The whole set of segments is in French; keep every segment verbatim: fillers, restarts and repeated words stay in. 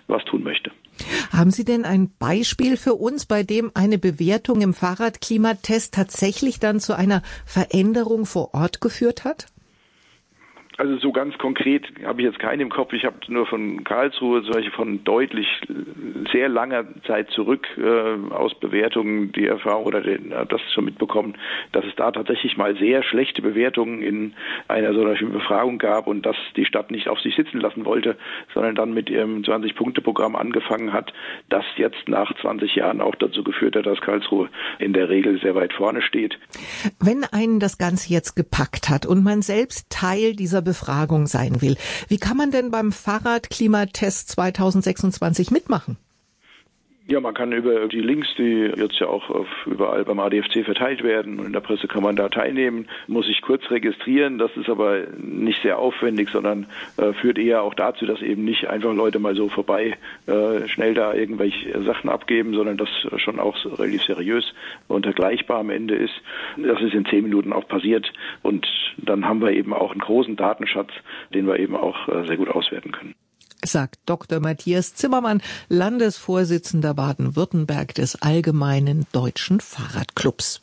was tun möchte. Haben Sie denn ein Beispiel für uns, bei dem eine Bewertung im Fahrradklimatest tatsächlich dann zu einer Veränderung vor Ort geführt hat? Also so ganz konkret habe ich jetzt keinen im Kopf. Ich habe nur von Karlsruhe, solche von deutlich sehr langer Zeit zurück äh, aus Bewertungen die Erfahrung oder den, das schon mitbekommen, dass es da tatsächlich mal sehr schlechte Bewertungen in einer solchen Befragung gab und dass die Stadt nicht auf sich sitzen lassen wollte, sondern dann mit ihrem zwanzig-Punkte-Programm angefangen hat, das jetzt nach zwanzig Jahren auch dazu geführt hat, dass Karlsruhe in der Regel sehr weit vorne steht. Wenn einen das Ganze jetzt gepackt hat und man selbst Teil dieser Befragung sein will, wie kann man denn beim Fahrradklimatest zweitausendsechsundzwanzig mitmachen? Ja, man kann über die Links, die jetzt ja auch auf überall beim A D F C verteilt werden und in der Presse kann man da teilnehmen, muss sich kurz registrieren. Das ist aber nicht sehr aufwendig, sondern äh, führt eher auch dazu, dass eben nicht einfach Leute mal so vorbei äh, schnell da irgendwelche Sachen abgeben, sondern das schon auch so relativ seriös und vergleichbar am Ende ist. Das ist in zehn Minuten auch passiert und dann haben wir eben auch einen großen Datenschatz, den wir eben auch äh, sehr gut auswerten können. Sagt Doktor Matthias Zimmermann, Landesvorsitzender Baden-Württemberg des Allgemeinen Deutschen Fahrradclubs.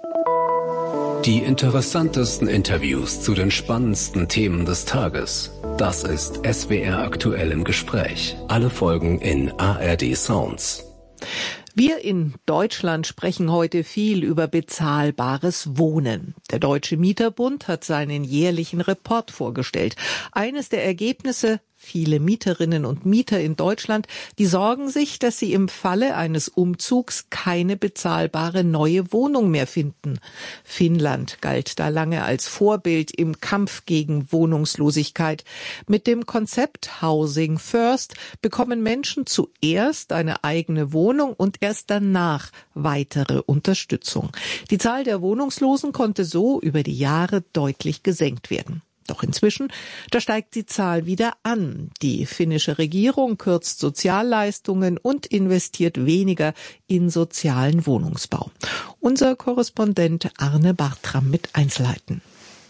Die interessantesten Interviews zu den spannendsten Themen des Tages. Das ist S W R aktuell im Gespräch. Alle Folgen in A R D Sounds. Wir in Deutschland sprechen heute viel über bezahlbares Wohnen. Der Deutsche Mieterbund hat seinen jährlichen Report vorgestellt. Eines der Ergebnisse: Viele Mieterinnen und Mieter in Deutschland, die sorgen sich, dass sie im Falle eines Umzugs keine bezahlbare neue Wohnung mehr finden. Finnland galt da lange als Vorbild im Kampf gegen Wohnungslosigkeit. Mit dem Konzept Housing First bekommen Menschen zuerst eine eigene Wohnung und erst danach weitere Unterstützung. Die Zahl der Wohnungslosen konnte so über die Jahre deutlich gesenkt werden. Doch inzwischen, da steigt die Zahl wieder an. Die finnische Regierung kürzt Sozialleistungen und investiert weniger in sozialen Wohnungsbau. Unser Korrespondent Arne Bartram mit Einzelheiten.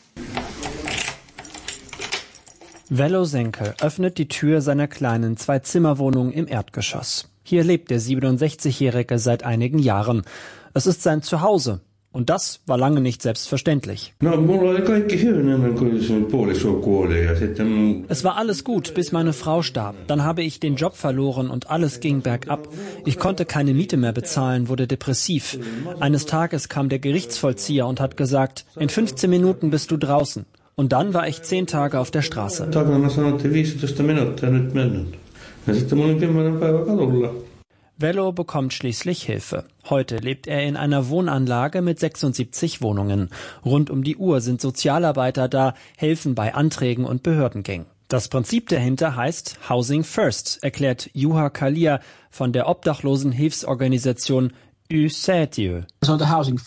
Vello Senke öffnet die Tür seiner kleinen Zwei-Zimmer-Wohnung im Erdgeschoss. Hier lebt der siebenundsechzigjährige seit einigen Jahren. Es ist sein Zuhause. Und das war lange nicht selbstverständlich. Es war alles gut, bis meine Frau starb. Dann habe ich den Job verloren und alles ging bergab. Ich konnte keine Miete mehr bezahlen, wurde depressiv. Eines Tages kam der Gerichtsvollzieher und hat gesagt, in fünfzehn Minuten bist du draußen. Und dann war ich zehn Tage auf der Straße. Vello bekommt schließlich Hilfe. Heute lebt er in einer Wohnanlage mit sechsundsiebzig Wohnungen. Rund um die Uhr sind Sozialarbeiter da, helfen bei Anträgen und Behördengängen. Das Prinzip dahinter heißt Housing First, erklärt Juha Kalia von der Obdachlosenhilfsorganisation Ysätiö. Housing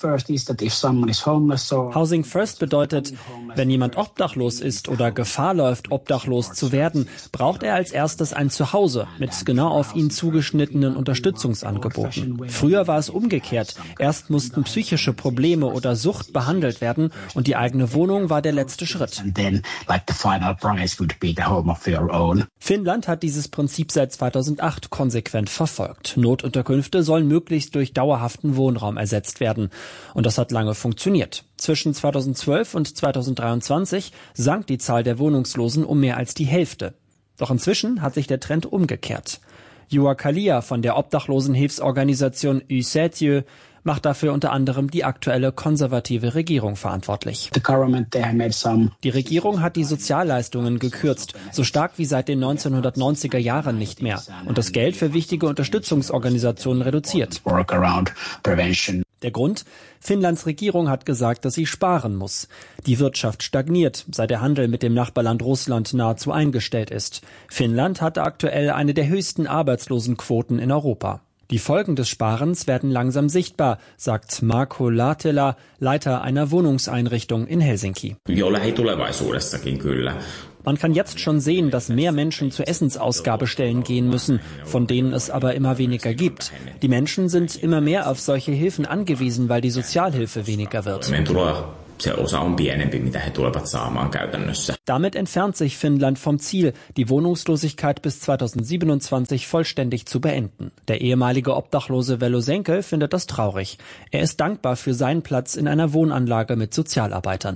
First bedeutet, wenn jemand obdachlos ist oder Gefahr läuft, obdachlos zu werden, braucht er als erstes ein Zuhause mit genau auf ihn zugeschnittenen Unterstützungsangeboten. Früher war es umgekehrt. Erst mussten psychische Probleme oder Sucht behandelt werden und die eigene Wohnung war der letzte Schritt. Finnland hat dieses Prinzip seit zweitausendacht konsequent verfolgt. Notunterkünfte sollen möglichst durch dauerhaften Wohnraum ersetzt werden. Und das hat lange funktioniert. Zwischen zweitausendzwölf und zweitausenddreiundzwanzig sank die Zahl der Wohnungslosen um mehr als die Hälfte. Doch inzwischen hat sich der Trend umgekehrt. Juha Kalia von der Obdachlosenhilfsorganisation Ysätiö macht dafür unter anderem die aktuelle konservative Regierung verantwortlich. Die Regierung hat die Sozialleistungen gekürzt, so stark wie seit den neunzehnhundertneunziger Jahren nicht mehr, und das Geld für wichtige Unterstützungsorganisationen reduziert. Der Grund? Finnlands Regierung hat gesagt, dass sie sparen muss. Die Wirtschaft stagniert, seit der Handel mit dem Nachbarland Russland nahezu eingestellt ist. Finnland hat aktuell eine der höchsten Arbeitslosenquoten in Europa. Die Folgen des Sparens werden langsam sichtbar, sagt Marko Latela, Leiter einer Wohnungseinrichtung in Helsinki. Man kann jetzt schon sehen, dass mehr Menschen zu Essensausgabestellen gehen müssen, von denen es aber immer weniger gibt. Die Menschen sind immer mehr auf solche Hilfen angewiesen, weil die Sozialhilfe weniger wird. se osa on pienempi, mitä he tulevat saamaan käytännössä. Damit entfernt sich Finnland vom Ziel, die Wohnungslosigkeit bis zweitausendsiebenundzwanzig vollständig zu beenden. Der ehemalige Obdachlose Velo Senke findet das traurig. Er ist dankbar für seinen Platz in einer Wohnanlage mit Sozialarbeitern.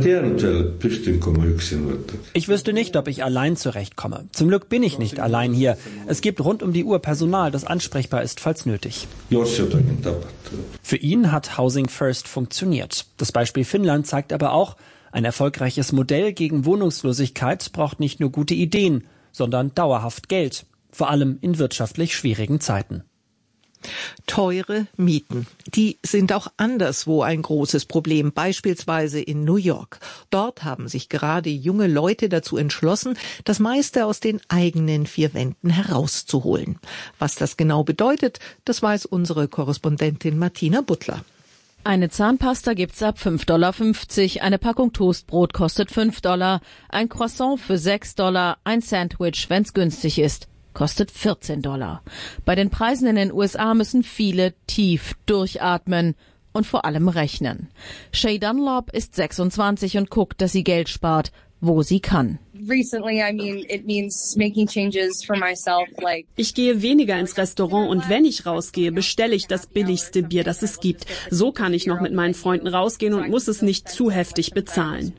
Ich wüsste nicht, ob ich allein zurechtkomme. Zum Glück bin ich nicht allein hier. Es gibt rund um die Uhr Personal, das ansprechbar ist, falls nötig. Für ihn hat Housing First funktioniert. Das Beispiel Finnland zeigt aber auch, ein erfolgreiches Modell gegen Wohnungslosigkeit braucht nicht nur gute Ideen, sondern dauerhaft Geld, vor allem in wirtschaftlich schwierigen Zeiten. Teure Mieten. Die sind auch anderswo ein großes Problem, beispielsweise in New York. Dort haben sich gerade junge Leute dazu entschlossen, das meiste aus den eigenen vier Wänden herauszuholen. Was das genau bedeutet, das weiß unsere Korrespondentin Martina Butler. Eine Zahnpasta gibt's ab fünf Dollar fünfzig, eine Packung Toastbrot kostet fünf Dollar, ein Croissant für sechs Dollar, ein Sandwich, wenn's günstig ist, kostet vierzehn Dollar. Bei den Preisen in den U S A müssen viele tief durchatmen und vor allem rechnen. Shay Dunlop ist sechsundzwanzig und guckt, dass sie Geld spart, wo sie kann. Ich gehe weniger ins Restaurant und wenn ich rausgehe, bestelle ich das billigste Bier, das es gibt. So kann ich noch mit meinen Freunden rausgehen und muss es nicht zu heftig bezahlen.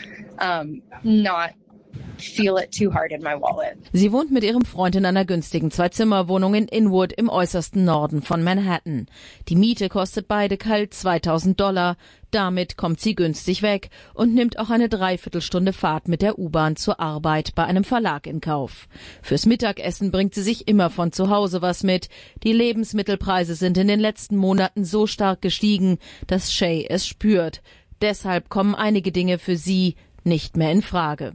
Feel it too hard in my wallet. Sie wohnt mit ihrem Freund in einer günstigen Zwei-Zimmer-Wohnung in Inwood im äußersten Norden von Manhattan. Die Miete kostet beide kalt zweitausend Dollar. Damit kommt sie günstig weg und nimmt auch eine Dreiviertelstunde Fahrt mit der U-Bahn zur Arbeit bei einem Verlag in Kauf. Fürs Mittagessen bringt sie sich immer von zu Hause was mit. Die Lebensmittelpreise sind in den letzten Monaten so stark gestiegen, dass Shay es spürt. Deshalb kommen einige Dinge für sie nicht mehr in Frage.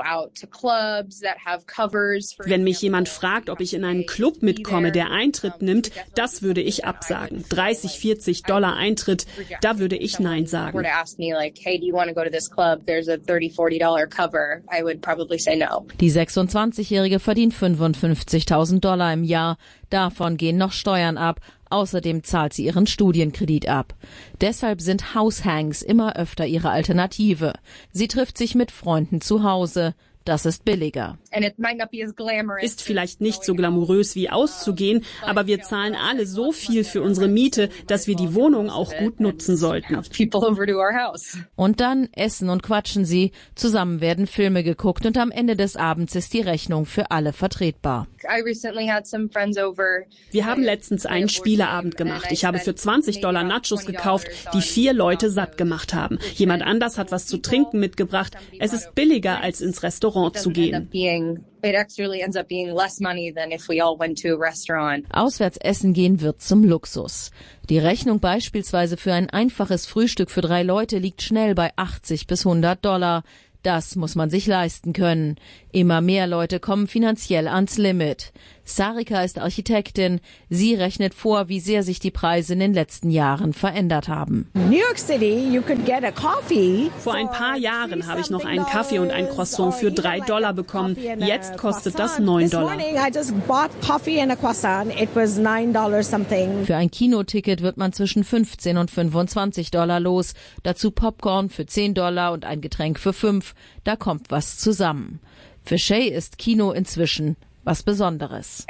Wenn mich jemand fragt, ob ich in einen Club mitkomme, der Eintritt nimmt, das würde ich absagen. dreißig, vierzig Dollar Eintritt, da würde ich Nein sagen. Die sechsundzwanzigjährige verdient fünfundfünfzigtausend Dollar im Jahr. Davon gehen noch Steuern ab. Außerdem zahlt sie ihren Studienkredit ab. Deshalb sind House-Hangs immer öfter ihre Alternative. Sie trifft sich mit Freunden zu Hause. Das ist billiger. Ist vielleicht nicht so glamourös wie auszugehen, aber wir zahlen alle so viel für unsere Miete, dass wir die Wohnung auch gut nutzen sollten. Und dann essen und quatschen sie. Zusammen werden Filme geguckt und am Ende des Abends ist die Rechnung für alle vertretbar. Wir haben letztens einen Spieleabend gemacht. Ich habe für zwanzig Dollar Nachos gekauft, die vier Leute satt gemacht haben. Jemand anders hat was zu trinken mitgebracht. Es ist billiger, als ins Restaurant zu gehen. Auswärts essen gehen wird zum Luxus. Die Rechnung beispielsweise für ein einfaches Frühstück für drei Leute liegt schnell bei achtzig bis hundert Dollar. Das muss man sich leisten können. Immer mehr Leute kommen finanziell ans Limit. Sarika ist Architektin. Sie rechnet vor, wie sehr sich die Preise in den letzten Jahren verändert haben. New York City, you could get a coffee. Vor ein paar Jahren habe ich noch einen Kaffee und ein Croissant für drei Dollar bekommen. Jetzt kostet das neun Dollar. Für ein Kinoticket wird man zwischen fünfzehn und fünfundzwanzig Dollar los. Dazu Popcorn für zehn Dollar und ein Getränk für fünf. Da kommt was zusammen. Für Shay ist Kino inzwischen was Besonderes.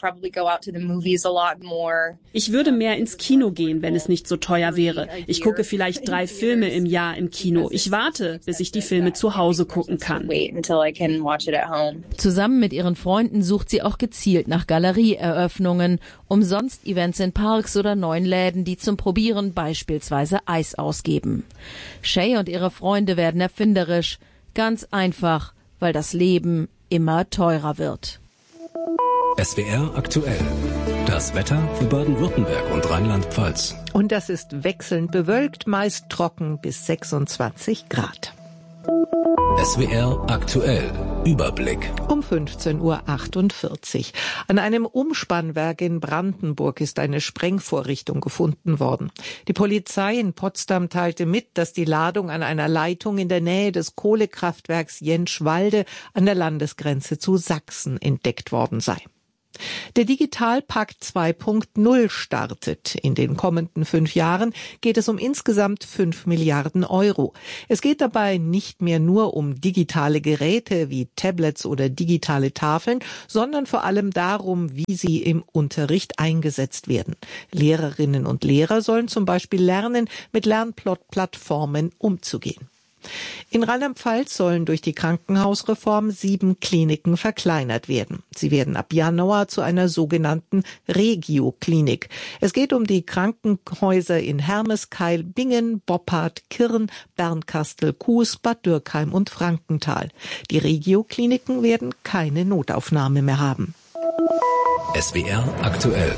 Ich würde mehr ins Kino gehen, wenn es nicht so teuer wäre. Ich gucke vielleicht drei Filme im Jahr im Kino. Ich warte, bis ich die Filme zu Hause gucken kann. Zusammen mit ihren Freunden sucht sie auch gezielt nach Galerieeröffnungen, umsonst Events in Parks oder neuen Läden, die zum Probieren beispielsweise Eis ausgeben. Shay und ihre Freunde werden erfinderisch. Ganz einfach, weil das Leben immer teurer wird. S W R aktuell. Das Wetter für Baden-Württemberg und Rheinland-Pfalz. Und das ist wechselnd bewölkt, meist trocken bis sechsundzwanzig Grad. S W R aktuell. Überblick. Um fünfzehn Uhr achtundvierzig. An einem Umspannwerk in Brandenburg ist eine Sprengvorrichtung gefunden worden. Die Polizei in Potsdam teilte mit, dass die Ladung an einer Leitung in der Nähe des Kohlekraftwerks Jentschwalde an der Landesgrenze zu Sachsen entdeckt worden sei. Der Digitalpakt zwei Punkt null startet. In den kommenden fünf Jahren geht es um insgesamt fünf Milliarden Euro. Es geht dabei nicht mehr nur um digitale Geräte wie Tablets oder digitale Tafeln, sondern vor allem darum, wie sie im Unterricht eingesetzt werden. Lehrerinnen und Lehrer sollen zum Beispiel lernen, mit Lernplattformen umzugehen. In Rheinland-Pfalz sollen durch die Krankenhausreform sieben Kliniken verkleinert werden. Sie werden ab Januar zu einer sogenannten Regio-Klinik. Es geht um die Krankenhäuser in Hermeskeil, Bingen, Boppard, Kirn, Bernkastel, Kues, Bad Dürkheim und Frankenthal. Die Regio-Kliniken werden keine Notaufnahme mehr haben. S W R aktuell.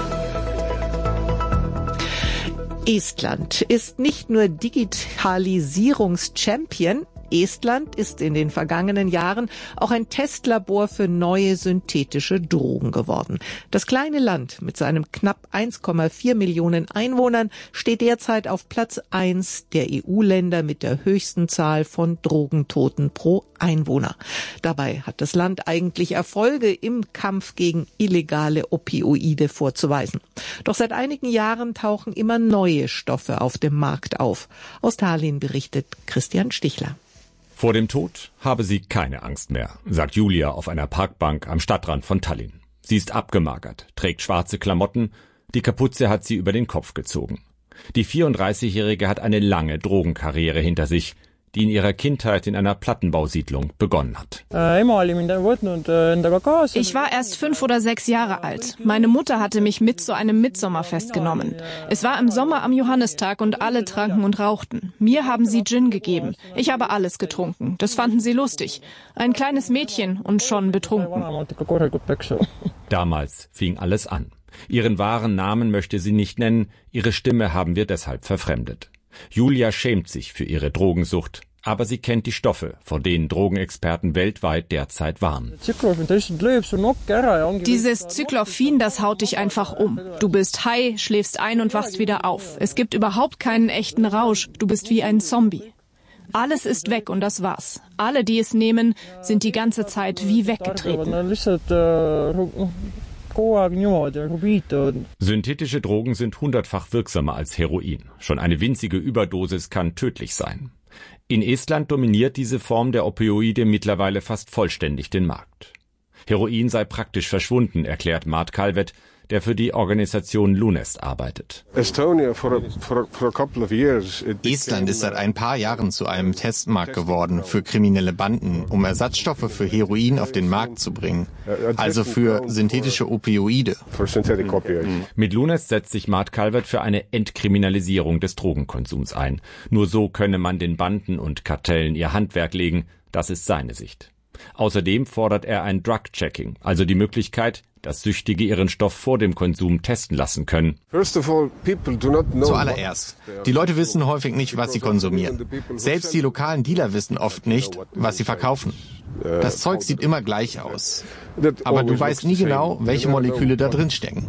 Estland ist nicht nur Digitalisierungs-Champion, Estland ist in den vergangenen Jahren auch ein Testlabor für neue synthetische Drogen geworden. Das kleine Land mit seinem knapp eins Komma vier Millionen Einwohnern steht derzeit auf Platz eins der E U-Länder mit der höchsten Zahl von Drogentoten pro Einwohner. Dabei hat das Land eigentlich Erfolge im Kampf gegen illegale Opioide vorzuweisen. Doch seit einigen Jahren tauchen immer neue Stoffe auf dem Markt auf. Aus Tallinn berichtet Christian Stichler. Vor dem Tod habe sie keine Angst mehr, sagt Julia auf einer Parkbank am Stadtrand von Tallinn. Sie ist abgemagert, trägt schwarze Klamotten, die Kapuze hat sie über den Kopf gezogen. Die vierunddreißigjährige hat eine lange Drogenkarriere hinter sich, die in ihrer Kindheit in einer Plattenbausiedlung begonnen hat. Ich war erst fünf oder sechs Jahre alt. Meine Mutter hatte mich mit zu einem Mitsommerfest genommen. Es war im Sommer am Johannistag und alle tranken und rauchten. Mir haben sie Gin gegeben. Ich habe alles getrunken. Das fanden sie lustig. Ein kleines Mädchen und schon betrunken. Damals fing alles an. Ihren wahren Namen möchte sie nicht nennen, ihre Stimme haben wir deshalb verfremdet. Julia schämt sich für ihre Drogensucht, aber sie kennt die Stoffe, vor denen Drogenexperten weltweit derzeit warnen. Dieses Zyklophin, das haut dich einfach um. Du bist high, schläfst ein und wachst wieder auf. Es gibt überhaupt keinen echten Rausch. Du bist wie ein Zombie. Alles ist weg und das war's. Alle, die es nehmen, sind die ganze Zeit wie weggetreten. Synthetische Drogen sind hundertfach wirksamer als Heroin. Schon eine winzige Überdosis kann tödlich sein. In Estland dominiert diese Form der Opioide mittlerweile fast vollständig den Markt. Heroin sei praktisch verschwunden, erklärt Mart Kalvet, der für die Organisation Lunest arbeitet. Estland ist seit ein paar Jahren zu einem Testmarkt geworden für kriminelle Banden, um Ersatzstoffe für Heroin auf den Markt zu bringen, also für synthetische Opioide. Mit Lunest setzt sich Mart Kalvet für eine Entkriminalisierung des Drogenkonsums ein. Nur so könne man den Banden und Kartellen ihr Handwerk legen, das ist seine Sicht. Außerdem fordert er ein Drug-Checking, also die Möglichkeit, dass Süchtige ihren Stoff vor dem Konsum testen lassen können. Zuallererst, die Leute wissen häufig nicht, was sie konsumieren. Selbst die lokalen Dealer wissen oft nicht, was sie verkaufen. Das Zeug sieht immer gleich aus. Aber du weißt nie genau, welche Moleküle da drin stecken.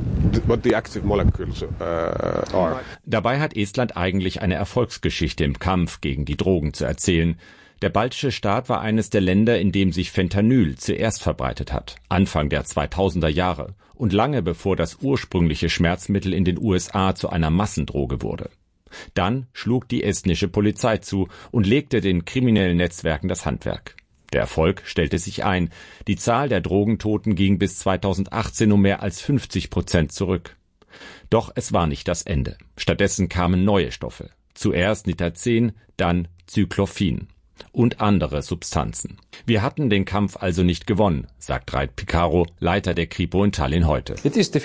Dabei hat Estland eigentlich eine Erfolgsgeschichte im Kampf gegen die Drogen zu erzählen. Der baltische Staat war eines der Länder, in dem sich Fentanyl zuerst verbreitet hat, Anfang der zweitausender Jahre und lange bevor das ursprüngliche Schmerzmittel in den U S A zu einer Massendroge wurde. Dann schlug die estnische Polizei zu und legte den kriminellen Netzwerken das Handwerk. Der Erfolg stellte sich ein. Die Zahl der Drogentoten ging bis zweitausendachtzehn um mehr als fünfzig Prozent zurück. Doch es war nicht das Ende. Stattdessen kamen neue Stoffe. Zuerst Nitazen, dann Zyklophin und andere Substanzen. Wir hatten den Kampf also nicht gewonnen, sagt Reit Picaro, Leiter der Kripo in Tallinn heute. Es ist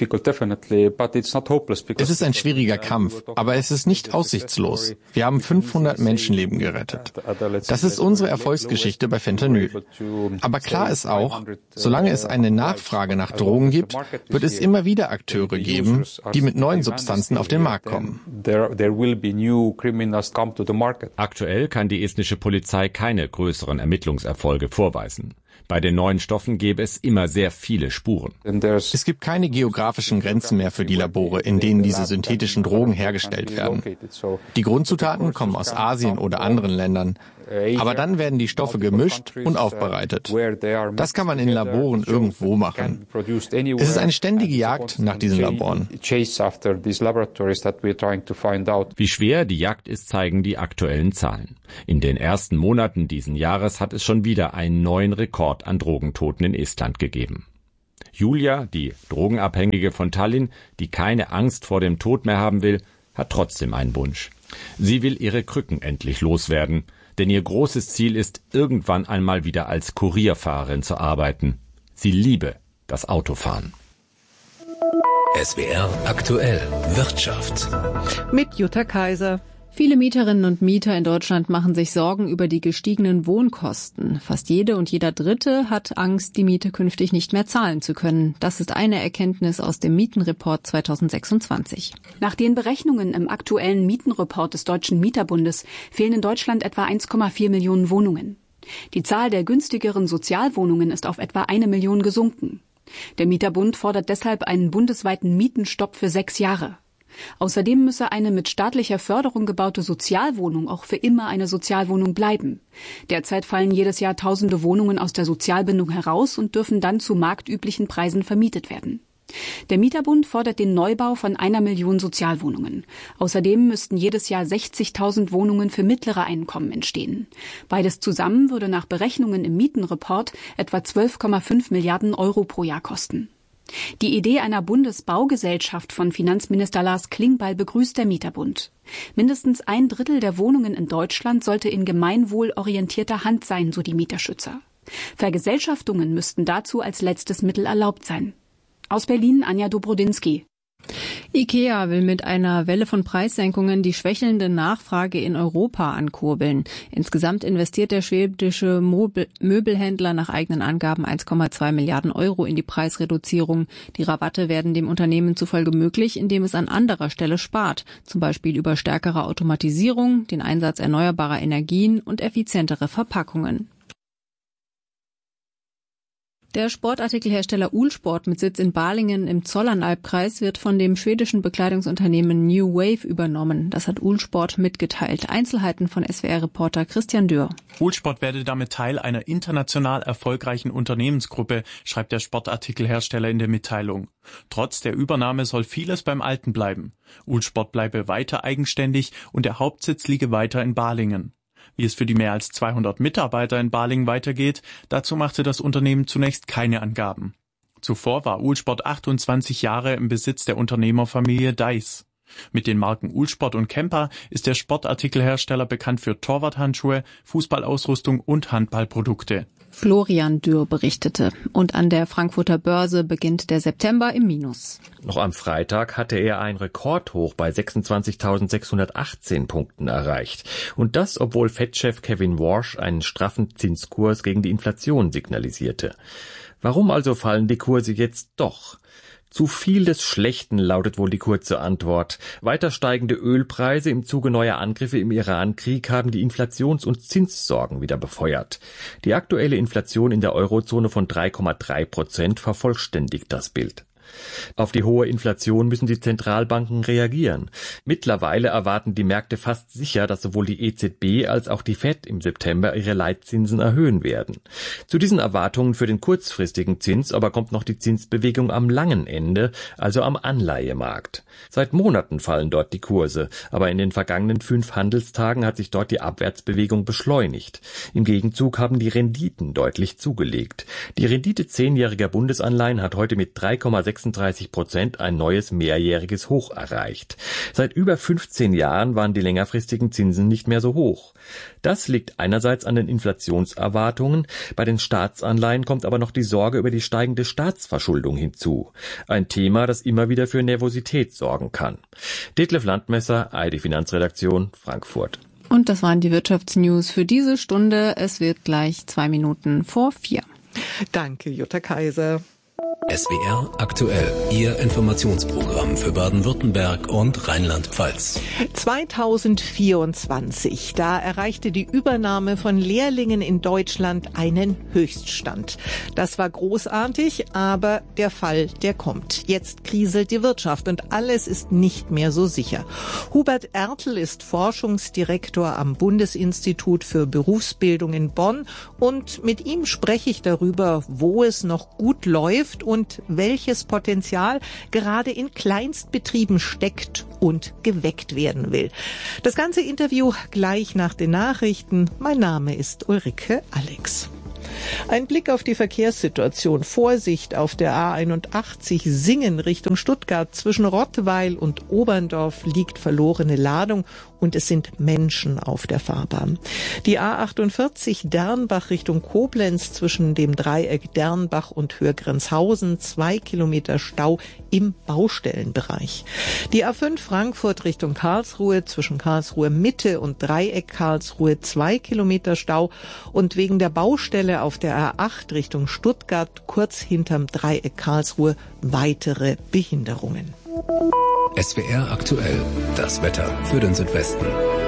ein schwieriger Kampf, aber es ist nicht aussichtslos. Wir haben fünfhundert Menschenleben gerettet. Das ist unsere Erfolgsgeschichte bei Fentanyl. Aber klar ist auch, solange es eine Nachfrage nach Drogen gibt, wird es immer wieder Akteure geben, die mit neuen Substanzen auf den Markt kommen. Aktuell kann die estnische Polizei keine größeren Ermittlungserfolge vorweisen. Bei den neuen Stoffen gäbe es immer sehr viele Spuren. Es gibt keine geografischen Grenzen mehr für die Labore, in denen diese synthetischen Drogen hergestellt werden. Die Grundzutaten kommen aus Asien oder anderen Ländern. Aber dann werden die Stoffe gemischt und aufbereitet. Das kann man in Laboren irgendwo machen. Es ist eine ständige Jagd nach diesen Laboren. Wie schwer die Jagd ist, zeigen die aktuellen Zahlen. In den ersten Monaten diesen Jahres hat es schon wieder einen neuen Rekord an Drogentoten in Estland gegeben. Julia, die Drogenabhängige von Tallinn, die keine Angst vor dem Tod mehr haben will, hat trotzdem einen Wunsch. Sie will ihre Krücken endlich loswerden. Denn ihr großes Ziel ist, irgendwann einmal wieder als Kurierfahrerin zu arbeiten. Sie liebe das Autofahren. S W R aktuell Wirtschaft. Mit Jutta Kaiser. Viele Mieterinnen und Mieter in Deutschland machen sich Sorgen über die gestiegenen Wohnkosten. Fast jede und jeder Dritte hat Angst, die Miete künftig nicht mehr zahlen zu können. Das ist eine Erkenntnis aus dem Mietenreport zweitausendsechsundzwanzig. Nach den Berechnungen im aktuellen Mietenreport des Deutschen Mieterbundes fehlen in Deutschland etwa eins Komma vier Millionen Wohnungen. Die Zahl der günstigeren Sozialwohnungen ist auf etwa eine Million gesunken. Der Mieterbund fordert deshalb einen bundesweiten Mietenstopp für sechs Jahre. Außerdem müsse eine mit staatlicher Förderung gebaute Sozialwohnung auch für immer eine Sozialwohnung bleiben. Derzeit fallen jedes Jahr tausende Wohnungen aus der Sozialbindung heraus und dürfen dann zu marktüblichen Preisen vermietet werden. Der Mieterbund fordert den Neubau von einer Million Sozialwohnungen. Außerdem müssten jedes Jahr sechzigtausend Wohnungen für mittlere Einkommen entstehen. Beides zusammen würde nach Berechnungen im Mietenreport etwa zwölf Komma fünf Milliarden Euro pro Jahr kosten. Die Idee einer Bundesbaugesellschaft von Finanzminister Lars Klingbeil begrüßt der Mieterbund. Mindestens ein Drittel der Wohnungen in Deutschland sollte in gemeinwohlorientierter Hand sein, so die Mieterschützer. Vergesellschaftungen müssten dazu als letztes Mittel erlaubt sein. Aus Berlin Anja Dobrodinsky. IKEA will mit einer Welle von Preissenkungen die schwächelnde Nachfrage in Europa ankurbeln. Insgesamt investiert der schwedische Möbelhändler nach eigenen Angaben eins Komma zwei Milliarden Euro in die Preisreduzierung. Die Rabatte werden dem Unternehmen zufolge möglich, indem es an anderer Stelle spart, zum Beispiel über stärkere Automatisierung, den Einsatz erneuerbarer Energien und effizientere Verpackungen. Der Sportartikelhersteller Uhlsport mit Sitz in Balingen im Zollernalbkreis wird von dem schwedischen Bekleidungsunternehmen New Wave übernommen. Das hat Uhlsport mitgeteilt. Einzelheiten von S W R-Reporter Christian Dürr. Uhlsport werde damit Teil einer international erfolgreichen Unternehmensgruppe, schreibt der Sportartikelhersteller in der Mitteilung. Trotz der Übernahme soll vieles beim Alten bleiben. Uhlsport bleibe weiter eigenständig und der Hauptsitz liege weiter in Balingen. Wie es für die mehr als zweihundert Mitarbeiter in Balingen weitergeht, dazu machte das Unternehmen zunächst keine Angaben. Zuvor war Uhlsport achtundzwanzig Jahre im Besitz der Unternehmerfamilie Deiss. Mit den Marken Uhlsport und Kemper ist der Sportartikelhersteller bekannt für Torwarthandschuhe, Fußballausrüstung und Handballprodukte. Florian Dürr berichtete. Und an der Frankfurter Börse beginnt der September im Minus. Noch am Freitag hatte er ein Rekordhoch bei sechsundzwanzigtausendsechshundertachtzehn Punkten erreicht. Und das, obwohl Fed-Chef Kevin Warsh einen straffen Zinskurs gegen die Inflation signalisierte. Warum also fallen die Kurse jetzt doch? Zu viel des Schlechten lautet wohl die kurze Antwort. Weiter steigende Ölpreise im Zuge neuer Angriffe im Iran-Krieg haben die Inflations- und Zinssorgen wieder befeuert. Die aktuelle Inflation in der Eurozone von drei Komma drei Prozent vervollständigt das Bild. Auf die hohe Inflation müssen die Zentralbanken reagieren. Mittlerweile erwarten die Märkte fast sicher, dass sowohl die E Z B als auch die Fed im September ihre Leitzinsen erhöhen werden. Zu diesen Erwartungen für den kurzfristigen Zins aber kommt noch die Zinsbewegung am langen Ende, also am Anleihemarkt. Seit Monaten fallen dort die Kurse, aber in den vergangenen fünf Handelstagen hat sich dort die Abwärtsbewegung beschleunigt. Im Gegenzug haben die Renditen deutlich zugelegt. Die Rendite zehnjähriger Bundesanleihen hat heute mit drei Komma sechsunddreißig Prozent ein neues mehrjähriges Hoch erreicht. Seit über fünfzehn Jahren waren die längerfristigen Zinsen nicht mehr so hoch. Das liegt einerseits an den Inflationserwartungen, bei den Staatsanleihen kommt aber noch die Sorge über die steigende Staatsverschuldung hinzu. Ein Thema, das immer wieder für Nervosität sorgen kann. Detlef Landmesser, A R D Finanzredaktion, Frankfurt. Und das waren die Wirtschaftsnews für diese Stunde. Es wird gleich zwei Minuten vor vier. Danke, Jutta Kaiser. S W R aktuell, Ihr Informationsprogramm für Baden-Württemberg und Rheinland-Pfalz. zweitausendvierundzwanzig, da erreichte die Übernahme von Lehrlingen in Deutschland einen Höchststand. Das war großartig, aber der Fall, der kommt. Jetzt kriselt die Wirtschaft und alles ist nicht mehr so sicher. Hubert Ertl ist Forschungsdirektor am Bundesinstitut für Berufsbildung in Bonn und mit ihm spreche ich darüber, wo es noch gut läuft und welches Potenzial gerade in Kleinstbetrieben steckt und geweckt werden will. Das ganze Interview gleich nach den Nachrichten. Mein Name ist Ulrike Alex. Ein Blick auf die Verkehrssituation. Vorsicht auf der A einundachtzig Singen Richtung Stuttgart. Zwischen Rottweil und Oberndorf liegt verlorene Ladung und es sind Menschen auf der Fahrbahn. Die A achtundvierzig Dernbach Richtung Koblenz zwischen dem Dreieck Dernbach und Hörgrenzhausen. Zwei Kilometer Stau im Baustellenbereich. Die A fünf Frankfurt Richtung Karlsruhe zwischen Karlsruhe Mitte und Dreieck Karlsruhe. Zwei Kilometer Stau und wegen der Baustelle auf der A acht Richtung Stuttgart kurz hinterm Dreieck Karlsruhe weitere Behinderungen. S W R aktuell, das Wetter für den Südwesten.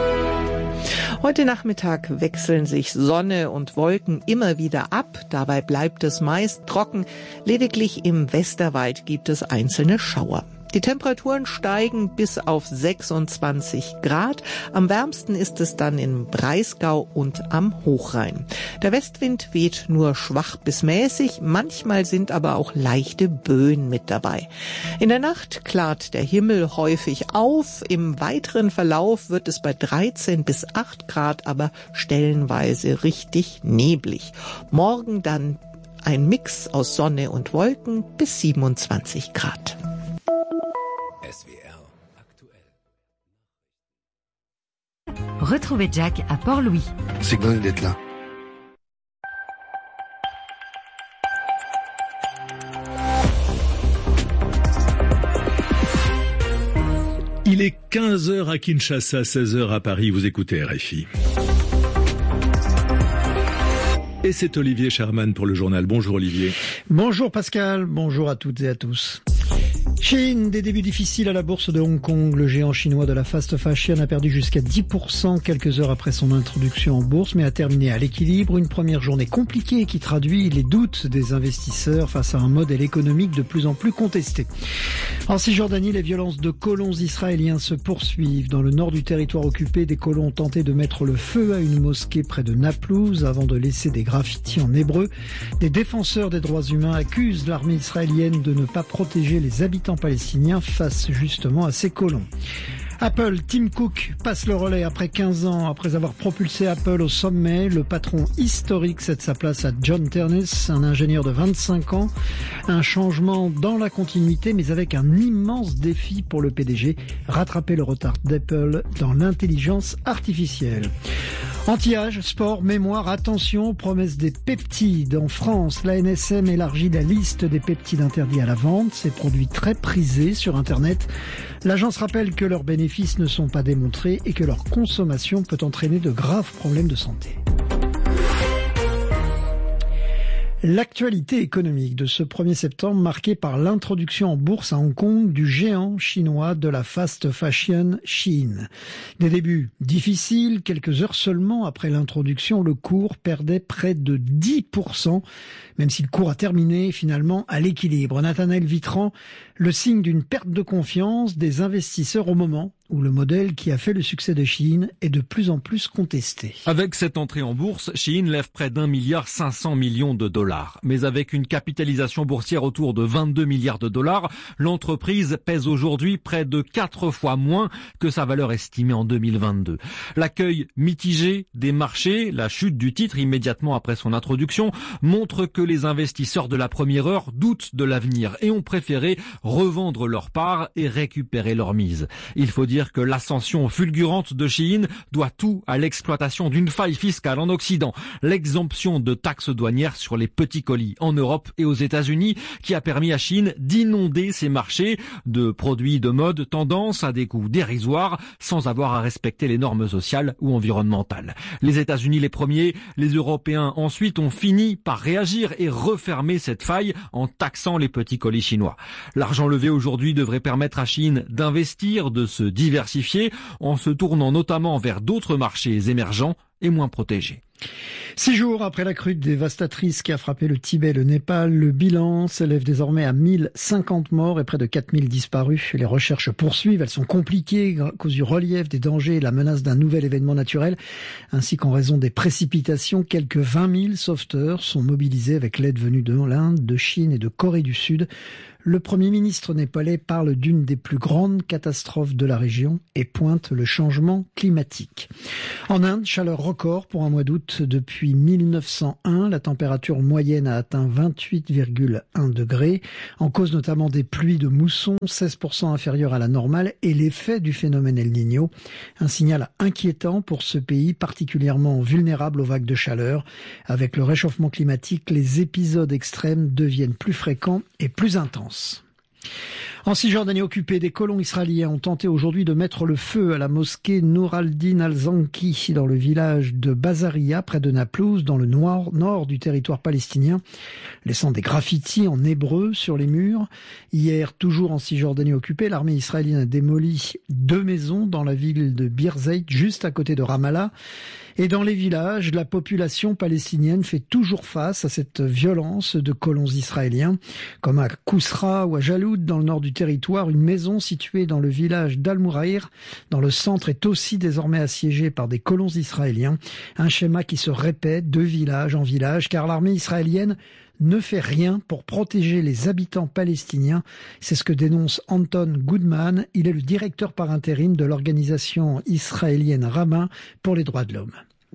Heute Nachmittag wechseln sich Sonne und Wolken immer wieder ab. Dabei bleibt es meist trocken. Lediglich im Westerwald gibt es einzelne Schauer. Die Temperaturen steigen bis auf sechsundzwanzig Grad. Am wärmsten ist es dann im Breisgau und am Hochrhein. Der Westwind weht nur schwach bis mäßig, manchmal sind aber auch leichte Böen mit dabei. In der Nacht klart der Himmel häufig auf. Im weiteren Verlauf wird es bei dreizehn bis acht Grad aber stellenweise richtig neblig. Morgen dann ein Mix aus Sonne und Wolken bis siebenundzwanzig Grad. S W R aktuell. Retrouvez Jack à Port-Louis. C'est dingue d'être là. Il est quinze heures à Kinshasa, seize heures à Paris. Vous écoutez R F I. Et c'est Olivier Sherman pour le journal. Bonjour Olivier. Bonjour Pascal, bonjour à toutes et à tous. Chine, des débuts difficiles à la bourse de Hong Kong. Le géant chinois de la fast fashion a perdu jusqu'à dix pour cent quelques heures après son introduction en bourse, mais a terminé à l'équilibre. Une première journée compliquée qui traduit les doutes des investisseurs face à un modèle économique de plus en plus contesté. En Cisjordanie, les violences de colons israéliens se poursuivent. Dans le nord du territoire occupé, des colons ont tenté de mettre le feu à une mosquée près de Naplouse avant de laisser des graffitis en hébreu. Des défenseurs des droits humains accusent l'armée israélienne de ne pas protéger les habitants palestiniens face justement à ces colons. Apple, Tim Cook passe le relais après quinze ans. Après avoir propulsé Apple au sommet, le patron historique cède sa place à John Ternus, un ingénieur de vingt-cinq ans. Un changement dans la continuité, mais avec un immense défi pour le P D G, rattraper le retard d'Apple dans l'intelligence artificielle. Anti-âge, sport, mémoire, attention, promesse des peptides. En France, l'A N S M élargit la liste des peptides interdits à la vente. Ces produits très prisés sur Internet. L'agence rappelle que leurs bénéfices ne sont pas démontrés et que leur consommation peut entraîner de graves problèmes de santé. L'actualité économique de ce premier septembre marquée par l'introduction en bourse à Hong Kong du géant chinois de la fast fashion Shein. Des débuts difficiles, quelques heures seulement après l'introduction, le cours perdait près de dix pour cent, même si le cours a terminé finalement à l'équilibre. Nathanaël Vitran, le signe d'une perte de confiance des investisseurs au moment où le modèle qui a fait le succès de Shein est de plus en plus contesté. Avec cette entrée en bourse, Shein lève près d'un milliard cinq cents millions de dollars. Mais avec une capitalisation boursière autour de vingt-deux milliards de dollars, l'entreprise pèse aujourd'hui près de quatre fois moins que sa valeur estimée en deux mille vingt-deux. L'accueil mitigé des marchés, la chute du titre immédiatement après son introduction, montre que les investisseurs de la première heure doutent de l'avenir et ont préféré revendre leur part et récupérer leur mise. Il faut dire dire que l'ascension fulgurante de Shein doit tout à l'exploitation d'une faille fiscale en Occident, l'exemption de taxes douanières sur les petits colis en Europe et aux États-Unis qui a permis à Shein d'inonder ses marchés de produits de mode tendance à des coûts dérisoires sans avoir à respecter les normes sociales ou environnementales. Les États-Unis les premiers, les Européens ensuite ont fini par réagir et refermer cette faille en taxant les petits colis chinois. L'argent levé aujourd'hui devrait permettre à Shein d'investir, de se diversifier en se tournant notamment vers d'autres marchés émergents et moins protégés. Six jours après la crue dévastatrice qui a frappé le Tibet et le Népal, le bilan s'élève désormais à mille cinquante morts et près de quatre mille disparus. Les recherches poursuivent, elles sont compliquées à cause du relief, des dangers et la menace d'un nouvel événement naturel, ainsi qu'en raison des précipitations. Quelques vingt mille sauveteurs sont mobilisés avec l'aide venue de l'Inde, de Chine et de Corée du Sud. Le Premier ministre népalais parle d'une des plus grandes catastrophes de la région et pointe le changement climatique. En Inde, chaleur record pour un mois d'août depuis mille neuf cent un. La température moyenne a atteint vingt-huit virgule un degrés, en cause notamment des pluies de mousson, seize pour cent inférieures à la normale, et l'effet du phénomène El Niño. Un signal inquiétant pour ce pays particulièrement vulnérable aux vagues de chaleur. Avec le réchauffement climatique, les épisodes extrêmes deviennent plus fréquents et plus intenses. En Cisjordanie occupée, des colons israéliens ont tenté aujourd'hui de mettre le feu à la mosquée Nour al-Din al-Zanki dans le village de Bazaria, près de Naplouse, dans le nord, nord du territoire palestinien, laissant des graffitis en hébreu sur les murs. Hier, toujours en Cisjordanie occupée, l'armée israélienne a démoli deux maisons dans la ville de Birzeit, juste à côté de Ramallah. Et dans les villages, la population palestinienne fait toujours face à cette violence de colons israéliens. Comme à Kousra ou à Jaloud, dans le nord du territoire, une maison située dans le village d'Al-Mouraïr, dans le centre, est aussi désormais assiégée par des colons israéliens. Un schéma qui se répète de village en village, car l'armée israélienne ne fait rien pour protéger les habitants palestiniens. C'est ce que dénonce Anton Goodman. Il est le directeur par intérim de l'organisation israélienne Rabbin pour les droits de l'homme.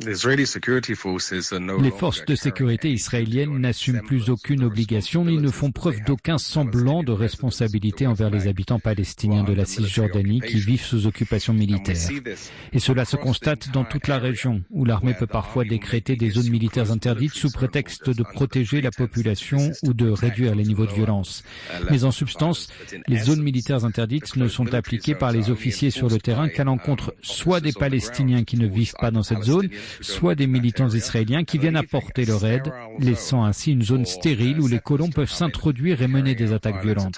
Les forces de sécurité israéliennes n'assument plus aucune obligation ni ne font preuve d'aucun semblant de responsabilité envers les habitants palestiniens de la Cisjordanie qui vivent sous occupation militaire. Et cela se constate dans toute la région, où l'armée peut parfois décréter des zones militaires interdites sous prétexte de protéger la population ou de réduire les niveaux de violence. Mais en substance, les zones militaires interdites ne sont appliquées par les officiers sur le terrain qu'à l'encontre soit des Palestiniens qui ne vivent pas dans cette zone, soit des militants israéliens qui viennent apporter leur aide, laissant ainsi une zone stérile où les colons peuvent s'introduire et mener des attaques violentes.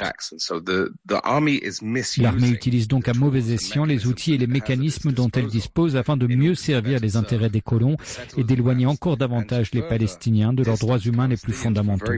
L'armée utilise donc à mauvais escient les outils et les mécanismes dont elle dispose afin de mieux servir les intérêts des colons et d'éloigner encore davantage les Palestiniens de leurs droits humains les plus fondamentaux.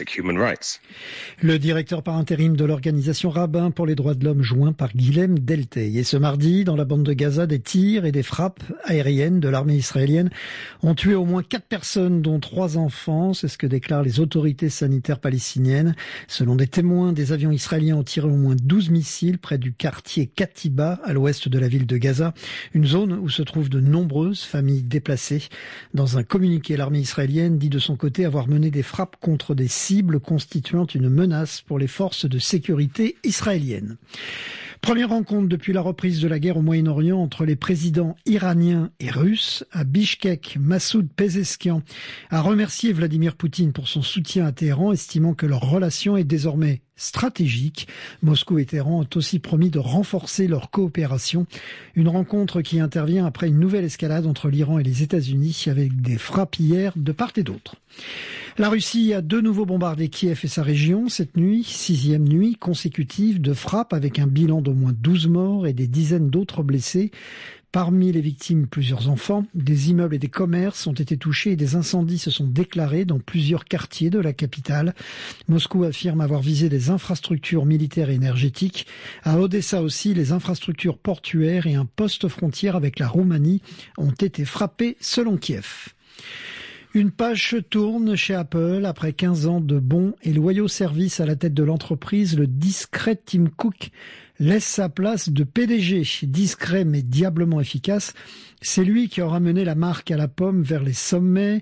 Le directeur par intérim de l'organisation Rabbin pour les droits de l'homme, joint par Guilhem Deltey. Et ce mardi, dans la bande de Gaza, des tirs et des frappes aériennes de l'armée israélienne ont tué au moins quatre personnes, dont trois enfants. C'est ce que déclarent les autorités sanitaires palestiniennes. Selon des témoins, des avions israéliens ont tiré au moins douze missiles près du quartier Katiba, à l'ouest de la ville de Gaza, une zone où se trouvent de nombreuses familles déplacées. Dans un communiqué, l'armée israélienne dit de son côté avoir mené des frappes contre des cibles constituant une menace pour les forces de sécurité israéliennes. Première rencontre depuis la reprise de la guerre au Moyen-Orient entre les présidents iraniens et russes. À Bishkek, Massoud Pezeshkian a remercié Vladimir Poutine pour son soutien à Téhéran, estimant que leur relation est désormais stratégique. Moscou et Téhéran ont aussi promis de renforcer leur coopération. Une rencontre qui intervient après une nouvelle escalade entre l'Iran et les États-Unis, avec des frappes hier de part et d'autre. La Russie a de nouveau bombardé Kiev et sa région cette nuit, sixième nuit consécutive de frappes avec un bilan d'au moins douze morts et des dizaines d'autres blessés. Parmi les victimes, plusieurs enfants. Des immeubles et des commerces ont été touchés et des incendies se sont déclarés dans plusieurs quartiers de la capitale. Moscou affirme avoir visé des infrastructures militaires et énergétiques. À Odessa aussi, les infrastructures portuaires et un poste frontière avec la Roumanie ont été frappés selon Kiev. Une page se tourne chez Apple. Après quinze ans de bons et loyaux services à la tête de l'entreprise, le discret Tim Cook laisse sa place de P D G. Discret mais diablement efficace, c'est lui qui aura mené la marque à la pomme vers les sommets,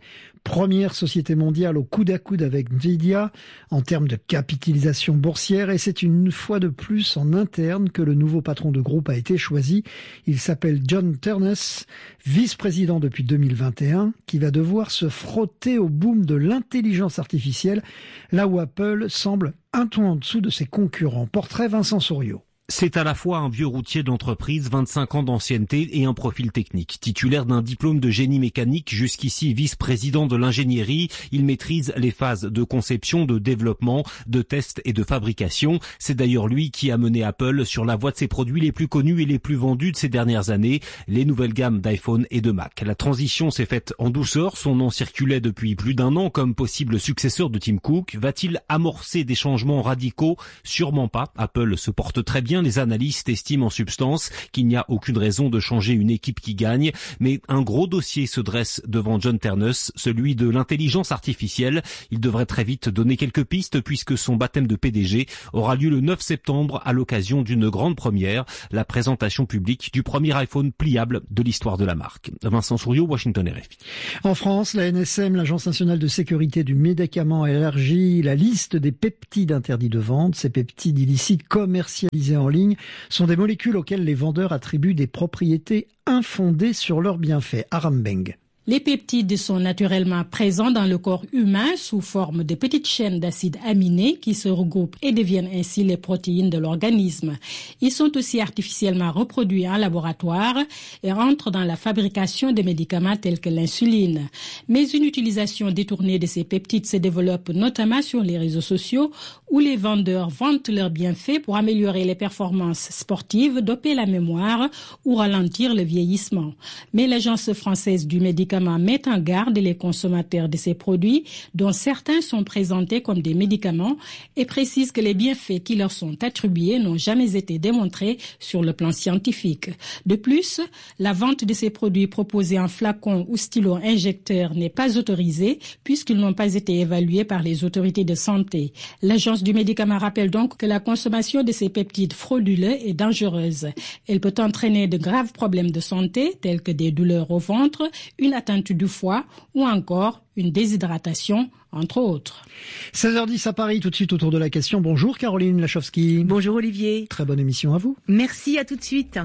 première société mondiale au coude à coude avec Nvidia en termes de capitalisation boursière, et c'est une fois de plus en interne que le nouveau patron de groupe a été choisi. Il s'appelle John Ternus, vice-président depuis deux mille vingt et un, qui va devoir se frotter au boom de l'intelligence artificielle, là où Apple semble un ton en dessous de ses concurrents. Portrait Vincent Souriau. C'est à la fois un vieux routier d'entreprise, vingt-cinq ans d'ancienneté et un profil technique. Titulaire d'un diplôme de génie mécanique, jusqu'ici vice-président de l'ingénierie, il maîtrise les phases de conception, de développement, de test et de fabrication. C'est d'ailleurs lui qui a mené Apple sur la voie de ses produits les plus connus et les plus vendus de ces dernières années, les nouvelles gammes d'iPhone et de Mac. La transition s'est faite en douceur, son nom circulait depuis plus d'un an comme possible successeur de Tim Cook. Va-t-il amorcer des changements radicaux? Sûrement pas. Apple se porte très bien. Les analystes estiment en substance qu'il n'y a aucune raison de changer une équipe qui gagne, mais un gros dossier se dresse devant John Ternus, celui de l'intelligence artificielle. Il devrait très vite donner quelques pistes puisque son baptême de P D G aura lieu le neuf septembre à l'occasion d'une grande première, la présentation publique du premier iPhone pliable de l'histoire de la marque. Vincent Souriau, Washington R F I. En France, la N S M, l'Agence nationale de sécurité du médicament, a élargi la liste des peptides interdits de vente. Ces peptides illicites commercialisés en ligne sont des molécules auxquelles les vendeurs attribuent des propriétés infondées sur leurs bienfaits. Aram Beng. Les peptides sont naturellement présents dans le corps humain sous forme de petites chaînes d'acides aminés qui se regroupent et deviennent ainsi les protéines de l'organisme. Ils sont aussi artificiellement reproduits en laboratoire et entrent dans la fabrication de médicaments tels que l'insuline. Mais une utilisation détournée de ces peptides se développe notamment sur les réseaux sociaux où les vendeurs vantent leurs bienfaits pour améliorer les performances sportives, doper la mémoire ou ralentir le vieillissement. Mais l'Agence française du médicament met en garde les consommateurs de ces produits, dont certains sont présentés comme des médicaments, et précise que les bienfaits qui leur sont attribués n'ont jamais été démontrés sur le plan scientifique. De plus, la vente de ces produits proposés en flacons ou stylos injecteurs n'est pas autorisée puisqu'ils n'ont pas été évalués par les autorités de santé. L'Agence du médicament rappelle donc que la consommation de ces peptides frauduleux est dangereuse. Elle peut entraîner de graves problèmes de santé tels que des douleurs au ventre, une atteinte du foie ou encore une déshydratation, entre autres. seize heures dix à Paris, tout de suite autour de la question. Bonjour Caroline Lachowski. Bonjour Olivier. Très bonne émission à vous. Merci, à tout de suite.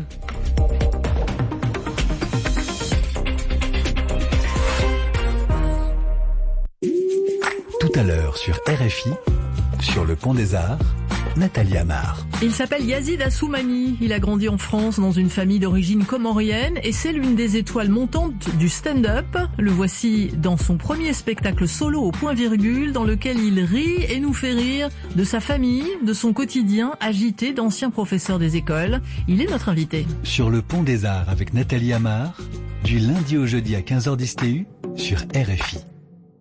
Tout à l'heure sur R F I, sur le Pont des Arts, Nathalie Amar. Il s'appelle Yazid Assoumani. Il a grandi en France dans une famille d'origine comorienne et c'est l'une des étoiles montantes du stand-up. Le voici dans son premier spectacle solo au point virgule dans lequel il rit et nous fait rire de sa famille, de son quotidien agité d'anciens professeurs des écoles. Il est notre invité. Sur le Pont des Arts avec Nathalie Amar, du lundi au jeudi à quinze heures dix T U sur R F I.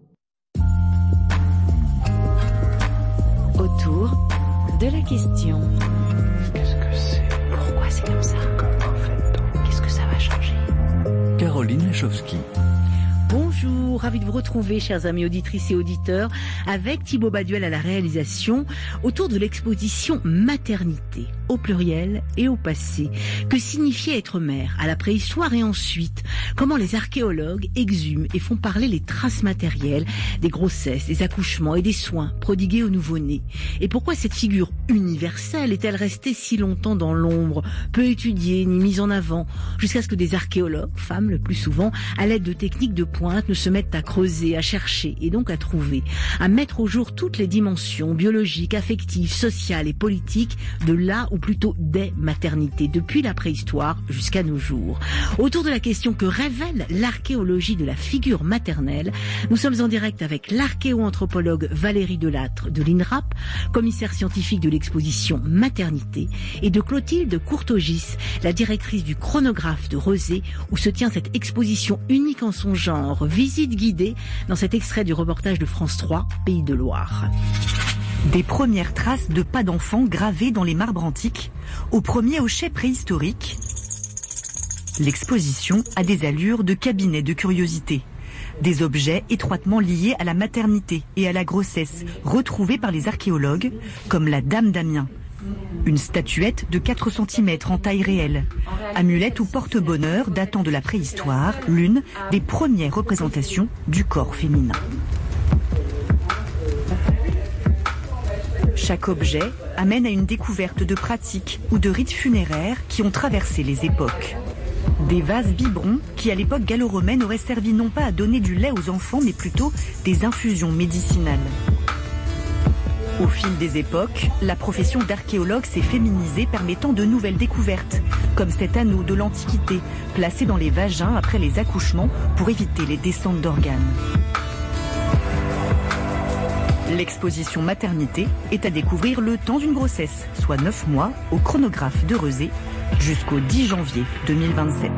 Autour de la question. Qu'est-ce que c'est? Pourquoi c'est comme ça? Comment fait-on? Qu'est-ce que ça va changer? Caroline Lachowski. Bonjour, ravi de vous retrouver, chers amis auditrices et auditeurs, avec Thibaut Baduel à la réalisation, autour de l'exposition Maternité, au pluriel et au passé. Que signifiait être mère à la préhistoire et ensuite? Comment les archéologues exhument et font parler les traces matérielles des grossesses, des accouchements et des soins prodigués aux nouveau-nés? Et pourquoi cette figure universelle est-elle restée si longtemps dans l'ombre, peu étudiée ni mise en avant, jusqu'à ce que des archéologues, femmes le plus souvent, à l'aide de techniques de pointe, ne se mettent à creuser, à chercher et donc à trouver, à mettre au jour toutes les dimensions biologiques, affectives, sociales et politiques de la ou plutôt des maternités, depuis la préhistoire jusqu'à nos jours. Autour de la question que révèle l'archéologie de la figure maternelle, nous sommes en direct avec l'archéo-anthropologue Valérie Delattre de l'INRAP, commissaire scientifique de l'exposition Maternité, et de Clotilde Courtogis, la directrice du chronographe de Rezé, où se tient cette exposition unique en son genre. Visite guidée dans cet extrait du reportage de France trois, Pays de Loire. Des premières traces de pas d'enfants gravées dans les marbres antiques, au premier hochet préhistorique. L'exposition a des allures de cabinet de curiosité. Des objets étroitement liés à la maternité et à la grossesse, retrouvés par les archéologues, comme la Dame d'Amiens, Une statuette de quatre centimètres en taille réelle. Amulette ou porte-bonheur datant de la préhistoire, l'une des premières représentations du corps féminin. Chaque objet amène à une découverte de pratiques ou de rites funéraires qui ont traversé les époques. Des vases biberons qui, à l'époque gallo-romaine, auraient servi non pas à donner du lait aux enfants, mais plutôt des infusions médicinales. Au fil des époques, la profession d'archéologue s'est féminisée, permettant de nouvelles découvertes, comme cet anneau de l'Antiquité, placé dans les vagins après les accouchements pour éviter les descentes d'organes. L'exposition maternité est à découvrir le temps d'une grossesse, soit neuf mois, au chronographe de Rezé, jusqu'au dix janvier deux mille vingt-sept.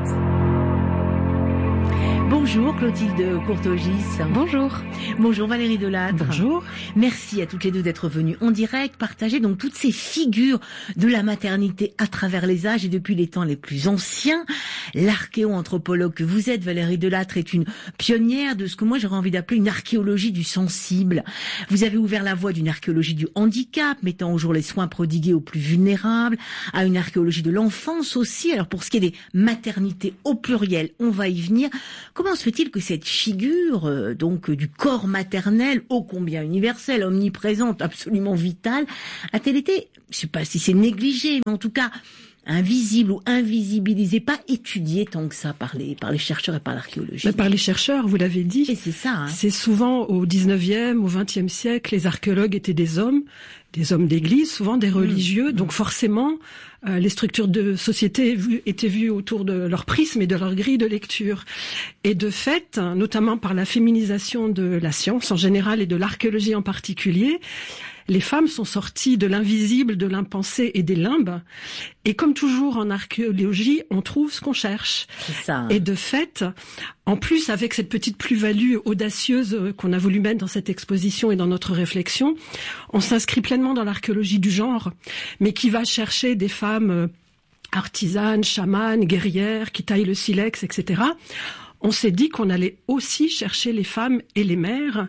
Bonjour Clotilde Courtogis. Bonjour. Bonjour Valérie Delattre. Bonjour. Merci à toutes les deux d'être venues en direct, partager donc toutes ces figures de la maternité à travers les âges et depuis les temps les plus anciens. L'archéo-anthropologue que vous êtes, Valérie Delattre, est une pionnière de ce que moi j'aurais envie d'appeler une archéologie du sensible. Vous avez ouvert la voie d'une archéologie du handicap, mettant au jour les soins prodigués aux plus vulnérables, à une archéologie de l'enfance aussi. Alors pour ce qui est des maternités au pluriel, on va y venir. Comment se fait-il que cette figure euh, donc du corps maternel, ô combien universelle, omniprésente, absolument vitale, a-t-elle été, je ne sais pas si c'est négligée, mais en tout cas invisible ou invisibilisée, pas étudiée tant que ça par les, par les chercheurs et par l'archéologie? Ben, par les chercheurs, vous l'avez dit. Et c'est ça. Hein. C'est souvent au dix-neuvième, au vingtième siècle, les archéologues étaient des hommes, des hommes d'église, souvent des religieux, mmh. donc forcément euh, les structures de société vu, étaient vues autour de leur prisme et de leur grille de lecture. Et de fait, notamment par la féminisation de la science en général et de l'archéologie en particulier, les femmes sont sorties de l'invisible, de l'impensé et des limbes. Et comme toujours en archéologie, on trouve ce qu'on cherche. C'est ça, hein. Et de fait, en plus, avec cette petite plus-value audacieuse qu'on a voulu mettre dans cette exposition et dans notre réflexion, on s'inscrit pleinement dans l'archéologie du genre, mais qui va chercher des femmes artisanes, chamanes, guerrières, qui taillent le silex, et cetera. On s'est dit qu'on allait aussi chercher les femmes et les mères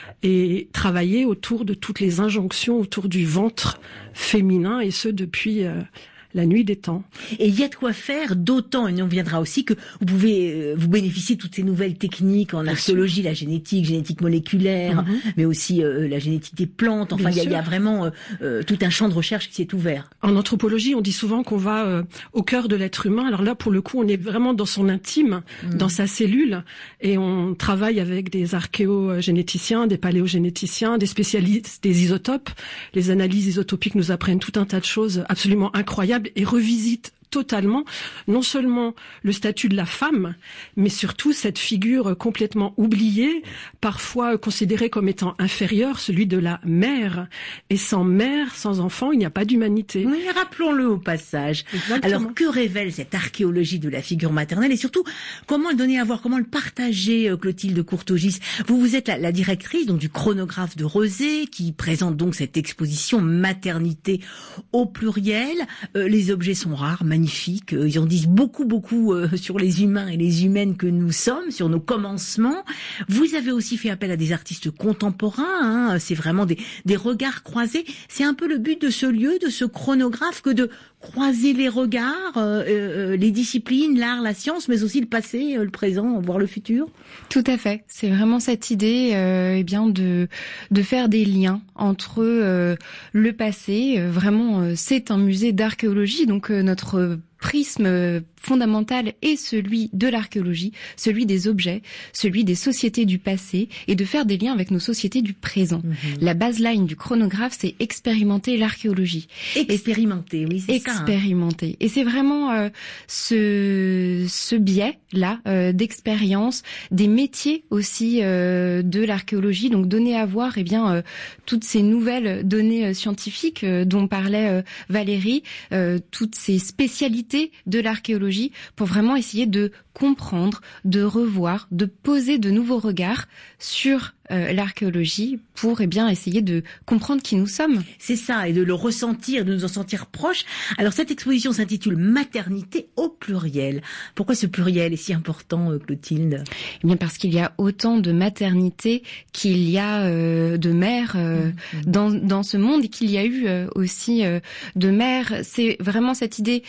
et travailler autour de toutes les injonctions autour du ventre féminin, et ce depuis euh, la nuit des temps. Et il y a de quoi faire, d'autant, et on viendra aussi, que vous pouvez euh, vous bénéficier de toutes ces nouvelles techniques en archéologie, la génétique, génétique moléculaire, mm-hmm. mais aussi euh, la génétique des plantes. Enfin, il y, y a vraiment euh, euh, tout un champ de recherche qui s'est ouvert. En anthropologie, on dit souvent qu'on va euh, au cœur de l'être humain. Alors là, pour le coup, on est vraiment dans son intime, mm. dans sa cellule, et on travaille avec des archéogénéticiens, des paléogénéticiens, des spécialistes des isotopes. Les analyses isotopiques nous apprennent tout un tas de choses absolument incroyables et revisite totalement, non seulement le statut de la femme, mais surtout cette figure complètement oubliée, parfois considérée comme étant inférieure, celui de la mère. Et sans mère, sans enfant, il n'y a pas d'humanité. Oui, rappelons-le au passage. Exactement. Alors, que révèle cette archéologie de la figure maternelle et surtout, comment le donner à voir, comment le partager, Clotilde Courtogis? Vous, vous êtes la, la directrice donc du chronographe de Rezé, qui présente donc cette exposition maternité au pluriel. Euh, les objets sont rares, magnifiques. Ils en disent beaucoup, beaucoup euh, sur les humains et les humaines que nous sommes, sur nos commencements. Vous avez aussi fait appel à des artistes contemporains. Hein. C'est vraiment des, des regards croisés. C'est un peu le but de ce lieu, de ce chronographe, que de croiser les regards, euh, euh, les disciplines, l'art, la science, mais aussi le passé, euh, le présent, voire le futur. Tout à fait. C'est vraiment cette idée, euh, eh bien, de de faire des liens entre euh, le passé. Euh, vraiment, euh, c'est un musée d'archéologie, donc euh, notre prisme fondamental est celui de l'archéologie, celui des objets, celui des sociétés du passé, et de faire des liens avec nos sociétés du présent. Mmh. La baseline du chronographe, c'est expérimenter l'archéologie. Expérimenter, oui, c'est ça. Expérimenter. Et c'est vraiment euh, ce, ce biais-là euh, d'expérience, des métiers aussi euh, de l'archéologie, donc donner à voir eh bien euh, toutes ces nouvelles données euh, scientifiques euh, dont parlait euh, Valérie, euh, toutes ces spécialités de l'archéologie, pour vraiment essayer de comprendre, de revoir, de poser de nouveaux regards sur euh, l'archéologie pour eh bien essayer de comprendre qui nous sommes. C'est ça, et de le ressentir, de nous en sentir proches. Alors cette exposition s'intitule Maternité au pluriel. Pourquoi ce pluriel est si important, euh, Clotilde ? Eh bien parce qu'il y a autant de maternité qu'il y a euh, de mères euh, mmh. dans dans ce monde et qu'il y a eu euh, aussi euh, de mères. C'est vraiment cette idée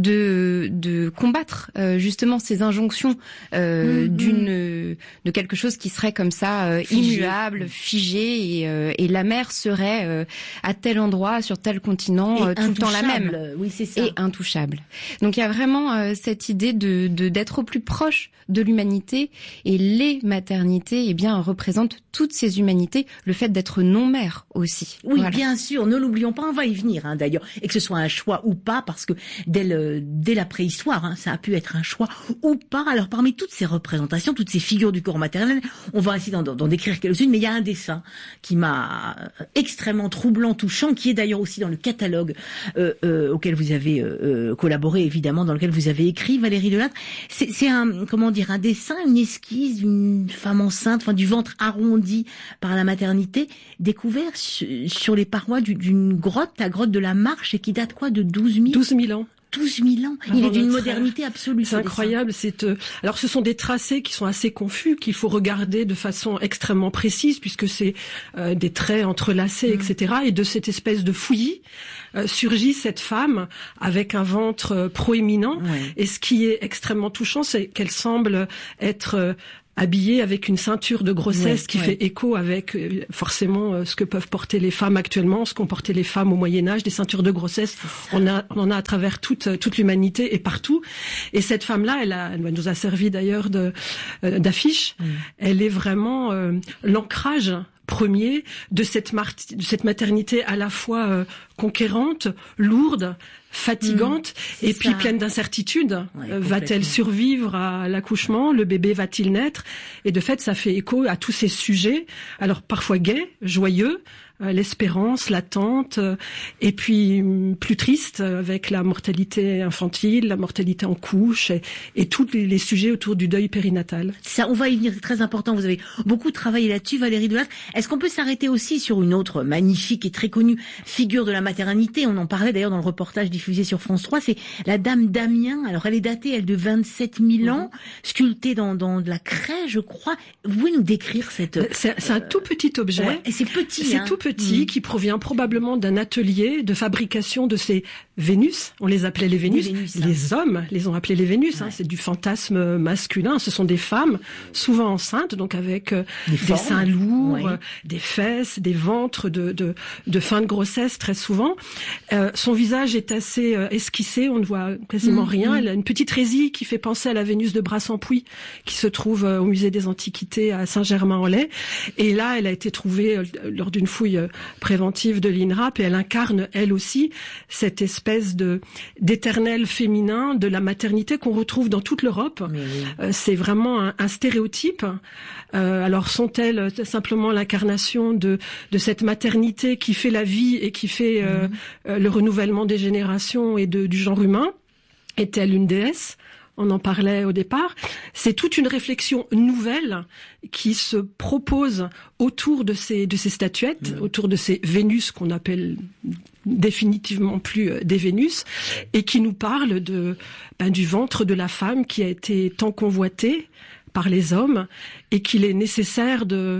de de combattre euh, justement ces injonctions euh, mmh. d'une de quelque chose qui serait comme ça euh, immuable, figé, et, euh, et la mère serait euh, à tel endroit, sur tel continent, euh, tout le temps la même. Oui, c'est ça. Et intouchable. Donc il y a vraiment euh, cette idée de, de d'être au plus proche de l'humanité, et les maternités, eh bien, représentent toutes ces humanités, le fait d'être non-mère aussi. Oui, voilà. Bien sûr, ne l'oublions pas, on va y venir hein, d'ailleurs, et que ce soit un choix ou pas, parce que dès, le, dès la préhistoire, hein, ça a pu être un choix ou pas. Alors parmi toutes ces représentations, toutes ces figures du corps maternel, on va essayer d'en, d'en décrire quelques-unes, mais il y a un dessin qui m'a extrêmement troublant, touchant, qui est d'ailleurs aussi dans le catalogue euh, euh, auquel vous avez euh, collaboré, évidemment, dans lequel vous avez écrit, Valérie Delattre. C'est, c'est un, comment dire, un dessin, une esquisse d'une femme enceinte, enfin du ventre arrondi par la maternité, découvert sur les parois d'une grotte, la grotte de la Marche, et qui date quoi de douze mille douze mille ans. douze mille ans. Il est d'une modernité absolue. C'est incroyable. C'est euh... alors ce sont des tracés qui sont assez confus, qu'il faut regarder de façon extrêmement précise, puisque c'est euh, des traits entrelacés, mmh. et cetera. Et de cette espèce de fouillis euh, surgit cette femme avec un ventre euh, proéminent. Ouais. Et ce qui est extrêmement touchant, c'est qu'elle semble être euh, habillée avec une ceinture de grossesse ouais, qui ouais. fait écho avec euh, forcément euh, ce que peuvent porter les femmes actuellement, ce qu'ont porté les femmes au Moyen-Âge, des ceintures de grossesse. On, a, on en a à travers toute, toute l'humanité et partout. Et cette femme-là, elle, a, elle nous a servi d'ailleurs de, euh, d'affiche. Mm. Elle est vraiment euh, l'ancrage premier de cette, mar- de cette maternité à la fois euh, conquérante, lourde, fatigante, mmh, et puis ça. pleine d'incertitudes. Ouais, euh, va-t-elle survivre à l'accouchement ? Le bébé va-t-il naître ? Et de fait, ça fait écho à tous ces sujets, alors parfois gais, joyeux, euh, l'espérance, l'attente, euh, et puis plus triste, euh, avec la mortalité infantile, la mortalité en couche, et, et tous les, les sujets autour du deuil périnatal. Ça, on va y venir, c'est très important. Vous avez beaucoup travaillé là-dessus, Valérie Delattre. Est-ce qu'on peut s'arrêter aussi sur une autre magnifique et très connue figure de la maternité ? On en parlait d'ailleurs dans le reportage diffusé sur France trois, c'est la Dame d'Amiens. Alors elle est datée, elle, de vingt-sept mille ans, sculptée dans, dans de la craie, je crois. Vous pouvez nous décrire cette... C'est, c'est un tout petit objet. Ouais, et c'est petit, C'est hein. tout petit, mmh. qui provient probablement d'un atelier de fabrication de ces Vénus. On les appelait les Vénus. Vénus hein. Les hommes les ont appelés les Vénus. Ouais. Hein. C'est du fantasme masculin. Ce sont des femmes, souvent enceintes, donc avec euh, des, des seins lourds, ouais. euh, des fesses, des ventres de, de, de fin de grossesse très souvent. Euh, son visage est assez euh, esquissé, on ne voit quasiment mmh, rien. Mmh. Elle a une petite résille qui fait penser à la Vénus de Brassempouy, qui se trouve euh, au musée des Antiquités à Saint-Germain-en-Laye. Et là, elle a été trouvée euh, lors d'une fouille euh, préventive de l'INRAP, et elle incarne, elle aussi, cette espèce de d'éternel féminin de la maternité qu'on retrouve dans toute l'Europe. Oui. Euh, c'est vraiment un, un stéréotype. Euh, alors, sont-elles simplement l'incarnation de de cette maternité qui fait la vie et qui fait euh, mmh. euh, le renouvellement des générations et de, du genre humain ? Est-elle une déesse ? On en parlait au départ. C'est toute une réflexion nouvelle qui se propose autour de ces de ces statuettes, mmh. autour de ces Vénus qu'on appelle définitivement plus des Vénus, et qui nous parle de ben, du ventre de la femme qui a été tant convoité par les hommes et qu'il est nécessaire de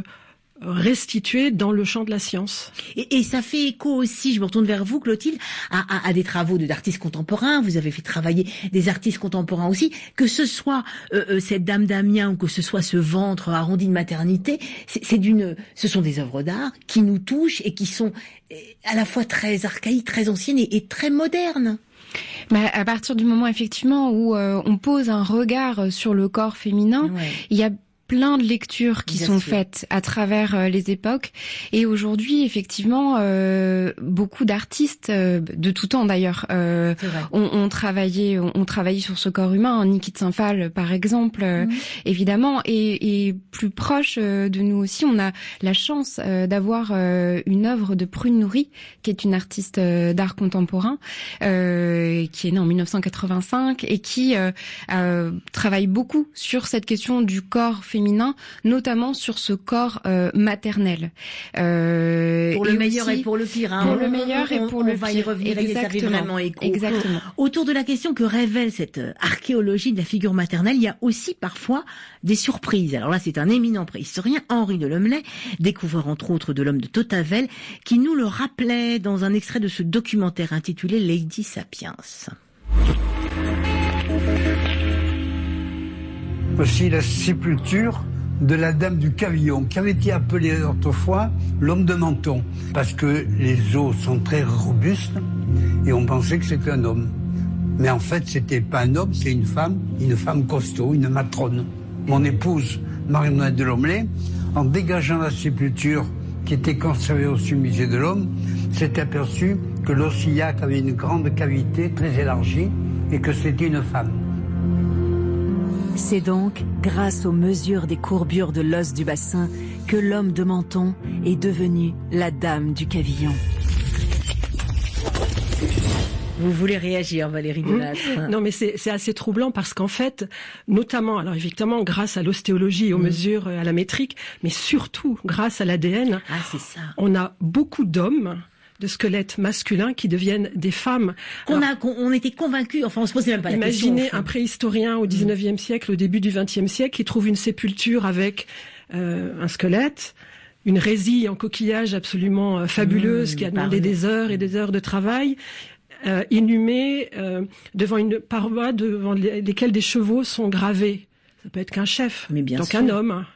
restitué dans le champ de la science. Et, et ça fait écho aussi, je me retourne vers vous, Clotilde, à, à, à des travaux de, d'artistes contemporains. Vous avez fait travailler des artistes contemporains aussi. Que ce soit euh, cette Dame d'Amiens ou que ce soit ce ventre arrondi de maternité, c'est, c'est d'une, ce sont des œuvres d'art qui nous touchent et qui sont à la fois très archaïques, très anciennes et, et très modernes. Bah, à partir du moment effectivement où euh, on pose un regard sur le corps féminin, ouais. il y a plein de lectures qui Bien sont sûr. faites à travers euh, les époques. Et aujourd'hui, effectivement, euh, beaucoup d'artistes euh, de tout temps d'ailleurs euh, ont, ont travaillé, ont, ont travaillé sur ce corps humain. Niki de Saint-Phal, par exemple, euh, Mhm. évidemment, et, et plus proche euh, de nous aussi, on a la chance euh, d'avoir euh, une œuvre de Prune Nourri, qui est une artiste euh, d'art contemporain, euh, qui est née en mille neuf cent quatre-vingt-cinq et qui euh, euh, travaille beaucoup sur cette question du corps féminin, notamment sur ce corps euh, maternel. Euh, Pour le et meilleur aussi- et pour le pire. Hein. Pour On- le meilleur et on- pour on le va pire. y revenir et ça fait Exactement. vraiment écho. Exactement. Autour de la question que révèle cette euh, archéologie de la figure maternelle, il y a aussi parfois des surprises. Alors là, c'est un éminent préhistorien, Henri de Lomelay, découvreur entre autres de l'homme de Totavel, qui nous le rappelait dans un extrait de ce documentaire intitulé Lady Sapiens. Voici la sépulture de la dame du Cavillon, qui avait été appelée autrefois l'homme de Menton, parce que les os sont très robustes et on pensait que c'était un homme. Mais en fait, c'était pas un homme, c'est une femme, une femme costaud, une matrone. Mon épouse, Marie-Noël de Lomelay, en dégageant la sépulture qui était conservée au musée de l'homme, s'est aperçue que l'ossillac avait une grande cavité très élargie et que c'était une femme. C'est donc grâce aux mesures des courbures de l'os du bassin que l'homme de Menton est devenu la dame du Cavillon. Vous voulez réagir, Valérie Delattre? Non, mais c'est c'est assez troublant parce qu'en fait, notamment, alors évidemment, grâce à l'ostéologie, aux Mm. mesures, à la métrique, mais surtout grâce à l'A D N, Ah, c'est ça. on a beaucoup d'hommes de squelettes masculins qui deviennent des femmes. Qu'on Alors, a, qu'on on était convaincus, enfin on se posait même pas la question. imaginez au fond. un préhistorien au dix-neuvième siècle, au début du vingtième siècle, qui trouve une sépulture avec euh, un squelette, une résille en coquillage absolument euh, fabuleuse Mmh, qui a demandé parfait. des heures et des heures de travail, euh, inhumée euh, devant une paroi devant les- lesquelles des chevaux sont gravés. Ça peut être qu'un chef, Mais bien donc sûr. un homme.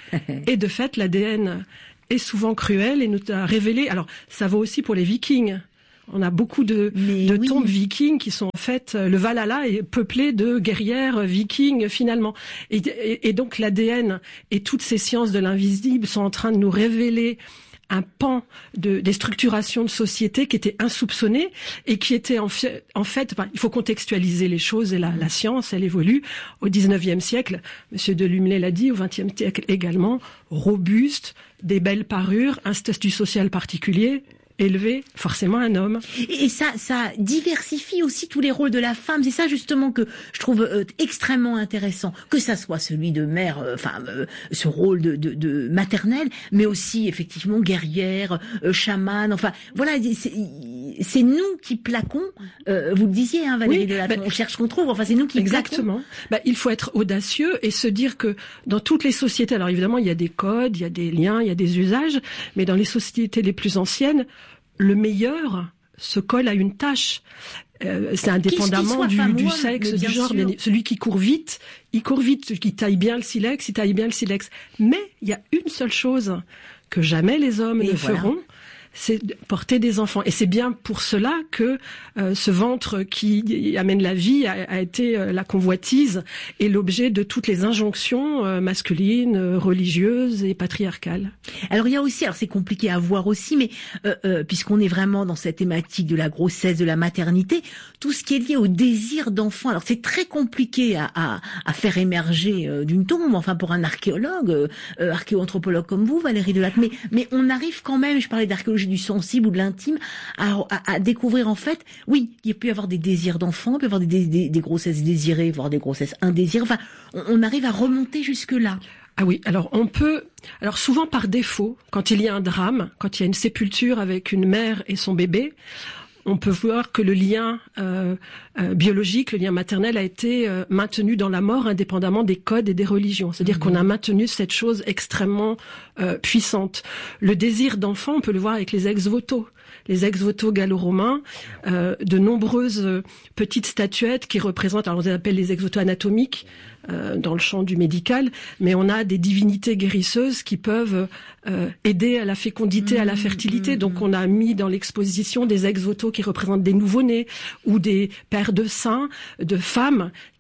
Et de fait, l'A D N est souvent cruel et nous a révélé. Alors, ça vaut aussi pour les Vikings. On a beaucoup de, Mais de oui. tombes vikings qui sont en fait, euh, le Valhalla est peuplé de guerrières vikings finalement. Et, et, et donc l'A D N et toutes ces sciences de l'invisible sont en train de nous révéler un pan de, des structurations de société qui étaient insoupçonnées et qui étaient en fait, en fait enfin, il faut contextualiser les choses et la, la science, elle évolue. Au dix-neuvième siècle, Monsieur de Lumelay l'a dit, au vingtième siècle également, robuste, des belles parures, un statut social particulier, élevé, forcément un homme. Et ça, ça diversifie aussi tous les rôles de la femme. C'est ça justement que je trouve euh, extrêmement intéressant, que ça soit celui de mère, euh, enfin euh, ce rôle de, de, de maternelle, mais aussi effectivement guerrière, euh, chamane. Enfin voilà, c'est, c'est nous qui plaquons. Euh, vous le disiez, hein, Valérie Oui, Delattre, bah, on cherche qu'on trouve. Enfin c'est nous qui Exactement. Bah, il faut être audacieux et se dire que dans toutes les sociétés, alors évidemment il y a des codes, il y a des liens, il y a des usages, mais dans les sociétés les plus anciennes, le meilleur se colle à une tâche. Euh, c'est indépendamment qu'il soit du, femme du ou homme, sexe, mais du bien genre. sûr. Bien- celui qui court vite, il court vite. Celui qui taille bien le silex, il taille bien le silex. Mais il y a une seule chose que jamais les hommes Et ne voilà. feront, c'est de porter des enfants. Et c'est bien pour cela que euh, ce ventre qui amène la vie a, a été euh, la convoitise et l'objet de toutes les injonctions euh, masculines, euh, religieuses et patriarcales. Alors il y a aussi, alors c'est compliqué à voir aussi, mais euh, euh, puisqu'on est vraiment dans cette thématique de la grossesse, de la maternité, tout ce qui est lié au désir d'enfant. Alors c'est très compliqué à, à, à faire émerger euh, d'une tombe, enfin pour un archéologue, euh, euh, archéoanthropologue comme vous, Valérie Delattre. Mais, mais on arrive quand même, je parlais d'archéologie du sensible ou de l'intime, à, à, à découvrir en fait, oui, il peut y avoir des désirs d'enfant, il peut y avoir des, des, des grossesses désirées, voire des grossesses indésirées. Enfin, on, on arrive à remonter jusque là. Ah oui, alors on peut, alors souvent par défaut, quand il y a un drame, quand il y a une sépulture avec une mère et son bébé, on peut voir que le lien euh, euh, biologique, le lien maternel a été euh, maintenu dans la mort indépendamment des codes et des religions. C'est-à-dire mmh. qu'on a maintenu cette chose extrêmement euh, puissante. Le désir d'enfant, on peut le voir avec les ex-voto. Les ex-voto gallo-romains, euh, de nombreuses euh, petites statuettes qui représentent, alors on les appelle les ex-voto anatomiques, euh, dans le champ du médical, mais on a des divinités guérisseuses qui peuvent euh, aider à la fécondité, mmh, à la fertilité. Mmh, Donc on a mis dans l'exposition des ex-voto qui représentent des nouveau-nés ou des pères de seins, de femmes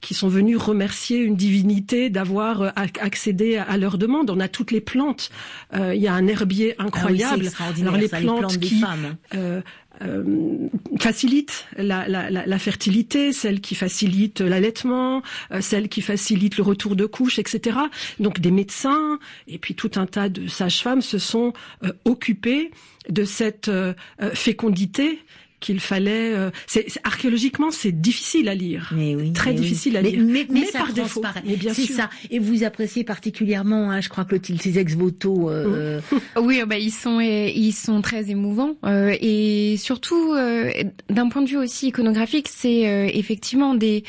qui sont venus remercier une divinité d'avoir accédé à leur demande. On a toutes les plantes. Euh, il y a un herbier incroyable. Ah oui, Alors les ça, plantes, les plantes qui des femmes. Euh, Euh, facilite la, la, la, la fertilité, celle qui facilite l'allaitement, euh, celle qui facilite le retour de couche, et cetera. Donc des médecins et puis tout un tas de sages-femmes se sont euh, occupés de cette euh, fécondité qu'il fallait. Euh, c'est, c'est, archéologiquement, c'est difficile à lire, mais oui, très mais difficile oui. à mais, lire, mais, mais, mais ça par défaut. Mais bien c'est sûr. ça. Et vous appréciez particulièrement, hein, je crois, Clotilde, ces ex-voto. Euh, oui, bah, ils sont, ils sont très émouvants euh, et surtout euh, d'un point de vue aussi iconographique, c'est euh, effectivement des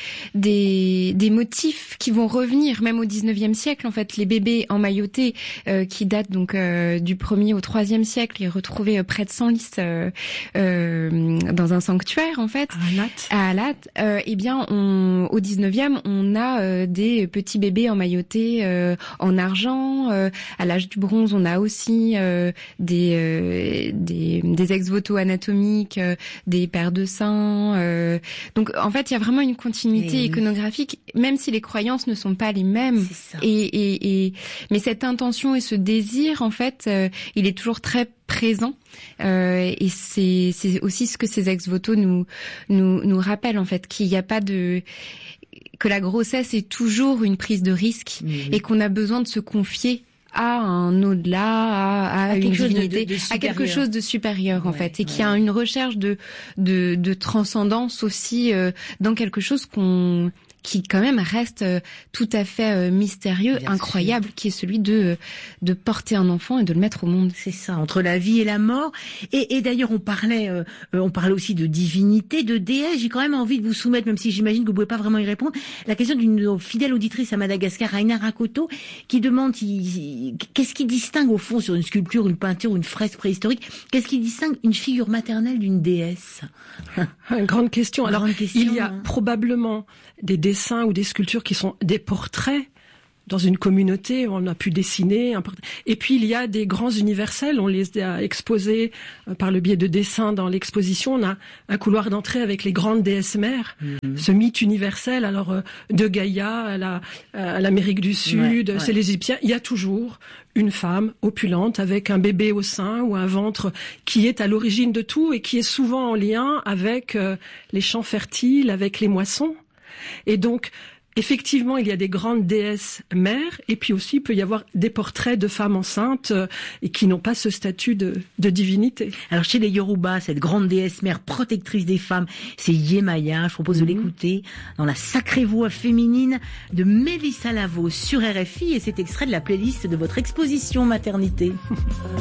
des des motifs qui vont revenir même au dix-neuvième siècle. En fait, les bébés emmaillotés euh, qui datent donc euh, du premier au troisième siècle et retrouvés euh, près de Senlis euh, euh, dans un sanctuaire en fait. À Alat. À Alat. Euh, eh bien, on, au dix-neuvième, on a euh, des petits bébés emmaillotés euh, en argent. Euh, à l'âge du bronze, on a aussi euh, des, euh, des des ex-voto anatomiques, euh, des paires de seins. Euh, donc, en fait, il y a vraiment une continuité et iconographique, même si les croyances ne sont pas les mêmes. Et, et, et mais cette intention et ce désir, en fait, euh, il est toujours très présent euh, et c'est c'est aussi ce que ces ex-voto nous nous nous rappellent en fait, qu'il n'y a pas de que la grossesse est toujours une prise de risque mmh. et qu'on a besoin de se confier à un au-delà, à, à, à une divinité, de, de, de à quelque chose de supérieur en ouais, fait, et ouais. qu'il y a une recherche de de, de transcendance aussi euh, dans quelque chose qu'on qui quand même reste euh, tout à fait euh, mystérieux, Bien incroyable, sûr. Qui est celui de de porter un enfant et de le mettre au monde. C'est ça, entre la vie et la mort. Et, et d'ailleurs, on parlait, euh, on parlait aussi de divinité, de déesse. J'ai quand même envie de vous soumettre, même si j'imagine que vous pouvez pas vraiment y répondre, la question d'une fidèle auditrice à Madagascar, Raina Rakoto, qui demande il, qu'est-ce qui distingue au fond sur une sculpture, une peinture ou une fresque préhistorique, qu'est-ce qui distingue une figure maternelle d'une déesse? Une grande question. Alors, grande question, il y a hein. probablement des dessins ou des sculptures qui sont des portraits dans une communauté, on a pu dessiner. Et puis il y a des grands universels, on les a exposés par le biais de dessins dans l'exposition. On a un couloir d'entrée avec les grandes déesses mères, mmh. ce mythe universel. Alors de Gaïa à, la, à l'Amérique du Sud, ouais, ouais. c'est les Égyptiens. Il y a toujours une femme opulente avec un bébé au sein ou un ventre qui est à l'origine de tout et qui est souvent en lien avec les champs fertiles, avec les moissons. Et donc, effectivement, il y a des grandes déesses mères, et puis aussi il peut y avoir des portraits de femmes enceintes euh, et qui n'ont pas ce statut de, de divinité. Alors chez les Yoruba, cette grande déesse mère protectrice des femmes, c'est Yemaya. Je propose mmh. de l'écouter dans la sacrée voix féminine de Mélissa Lavo sur R F I, et c'est extrait de la playlist de votre exposition maternité.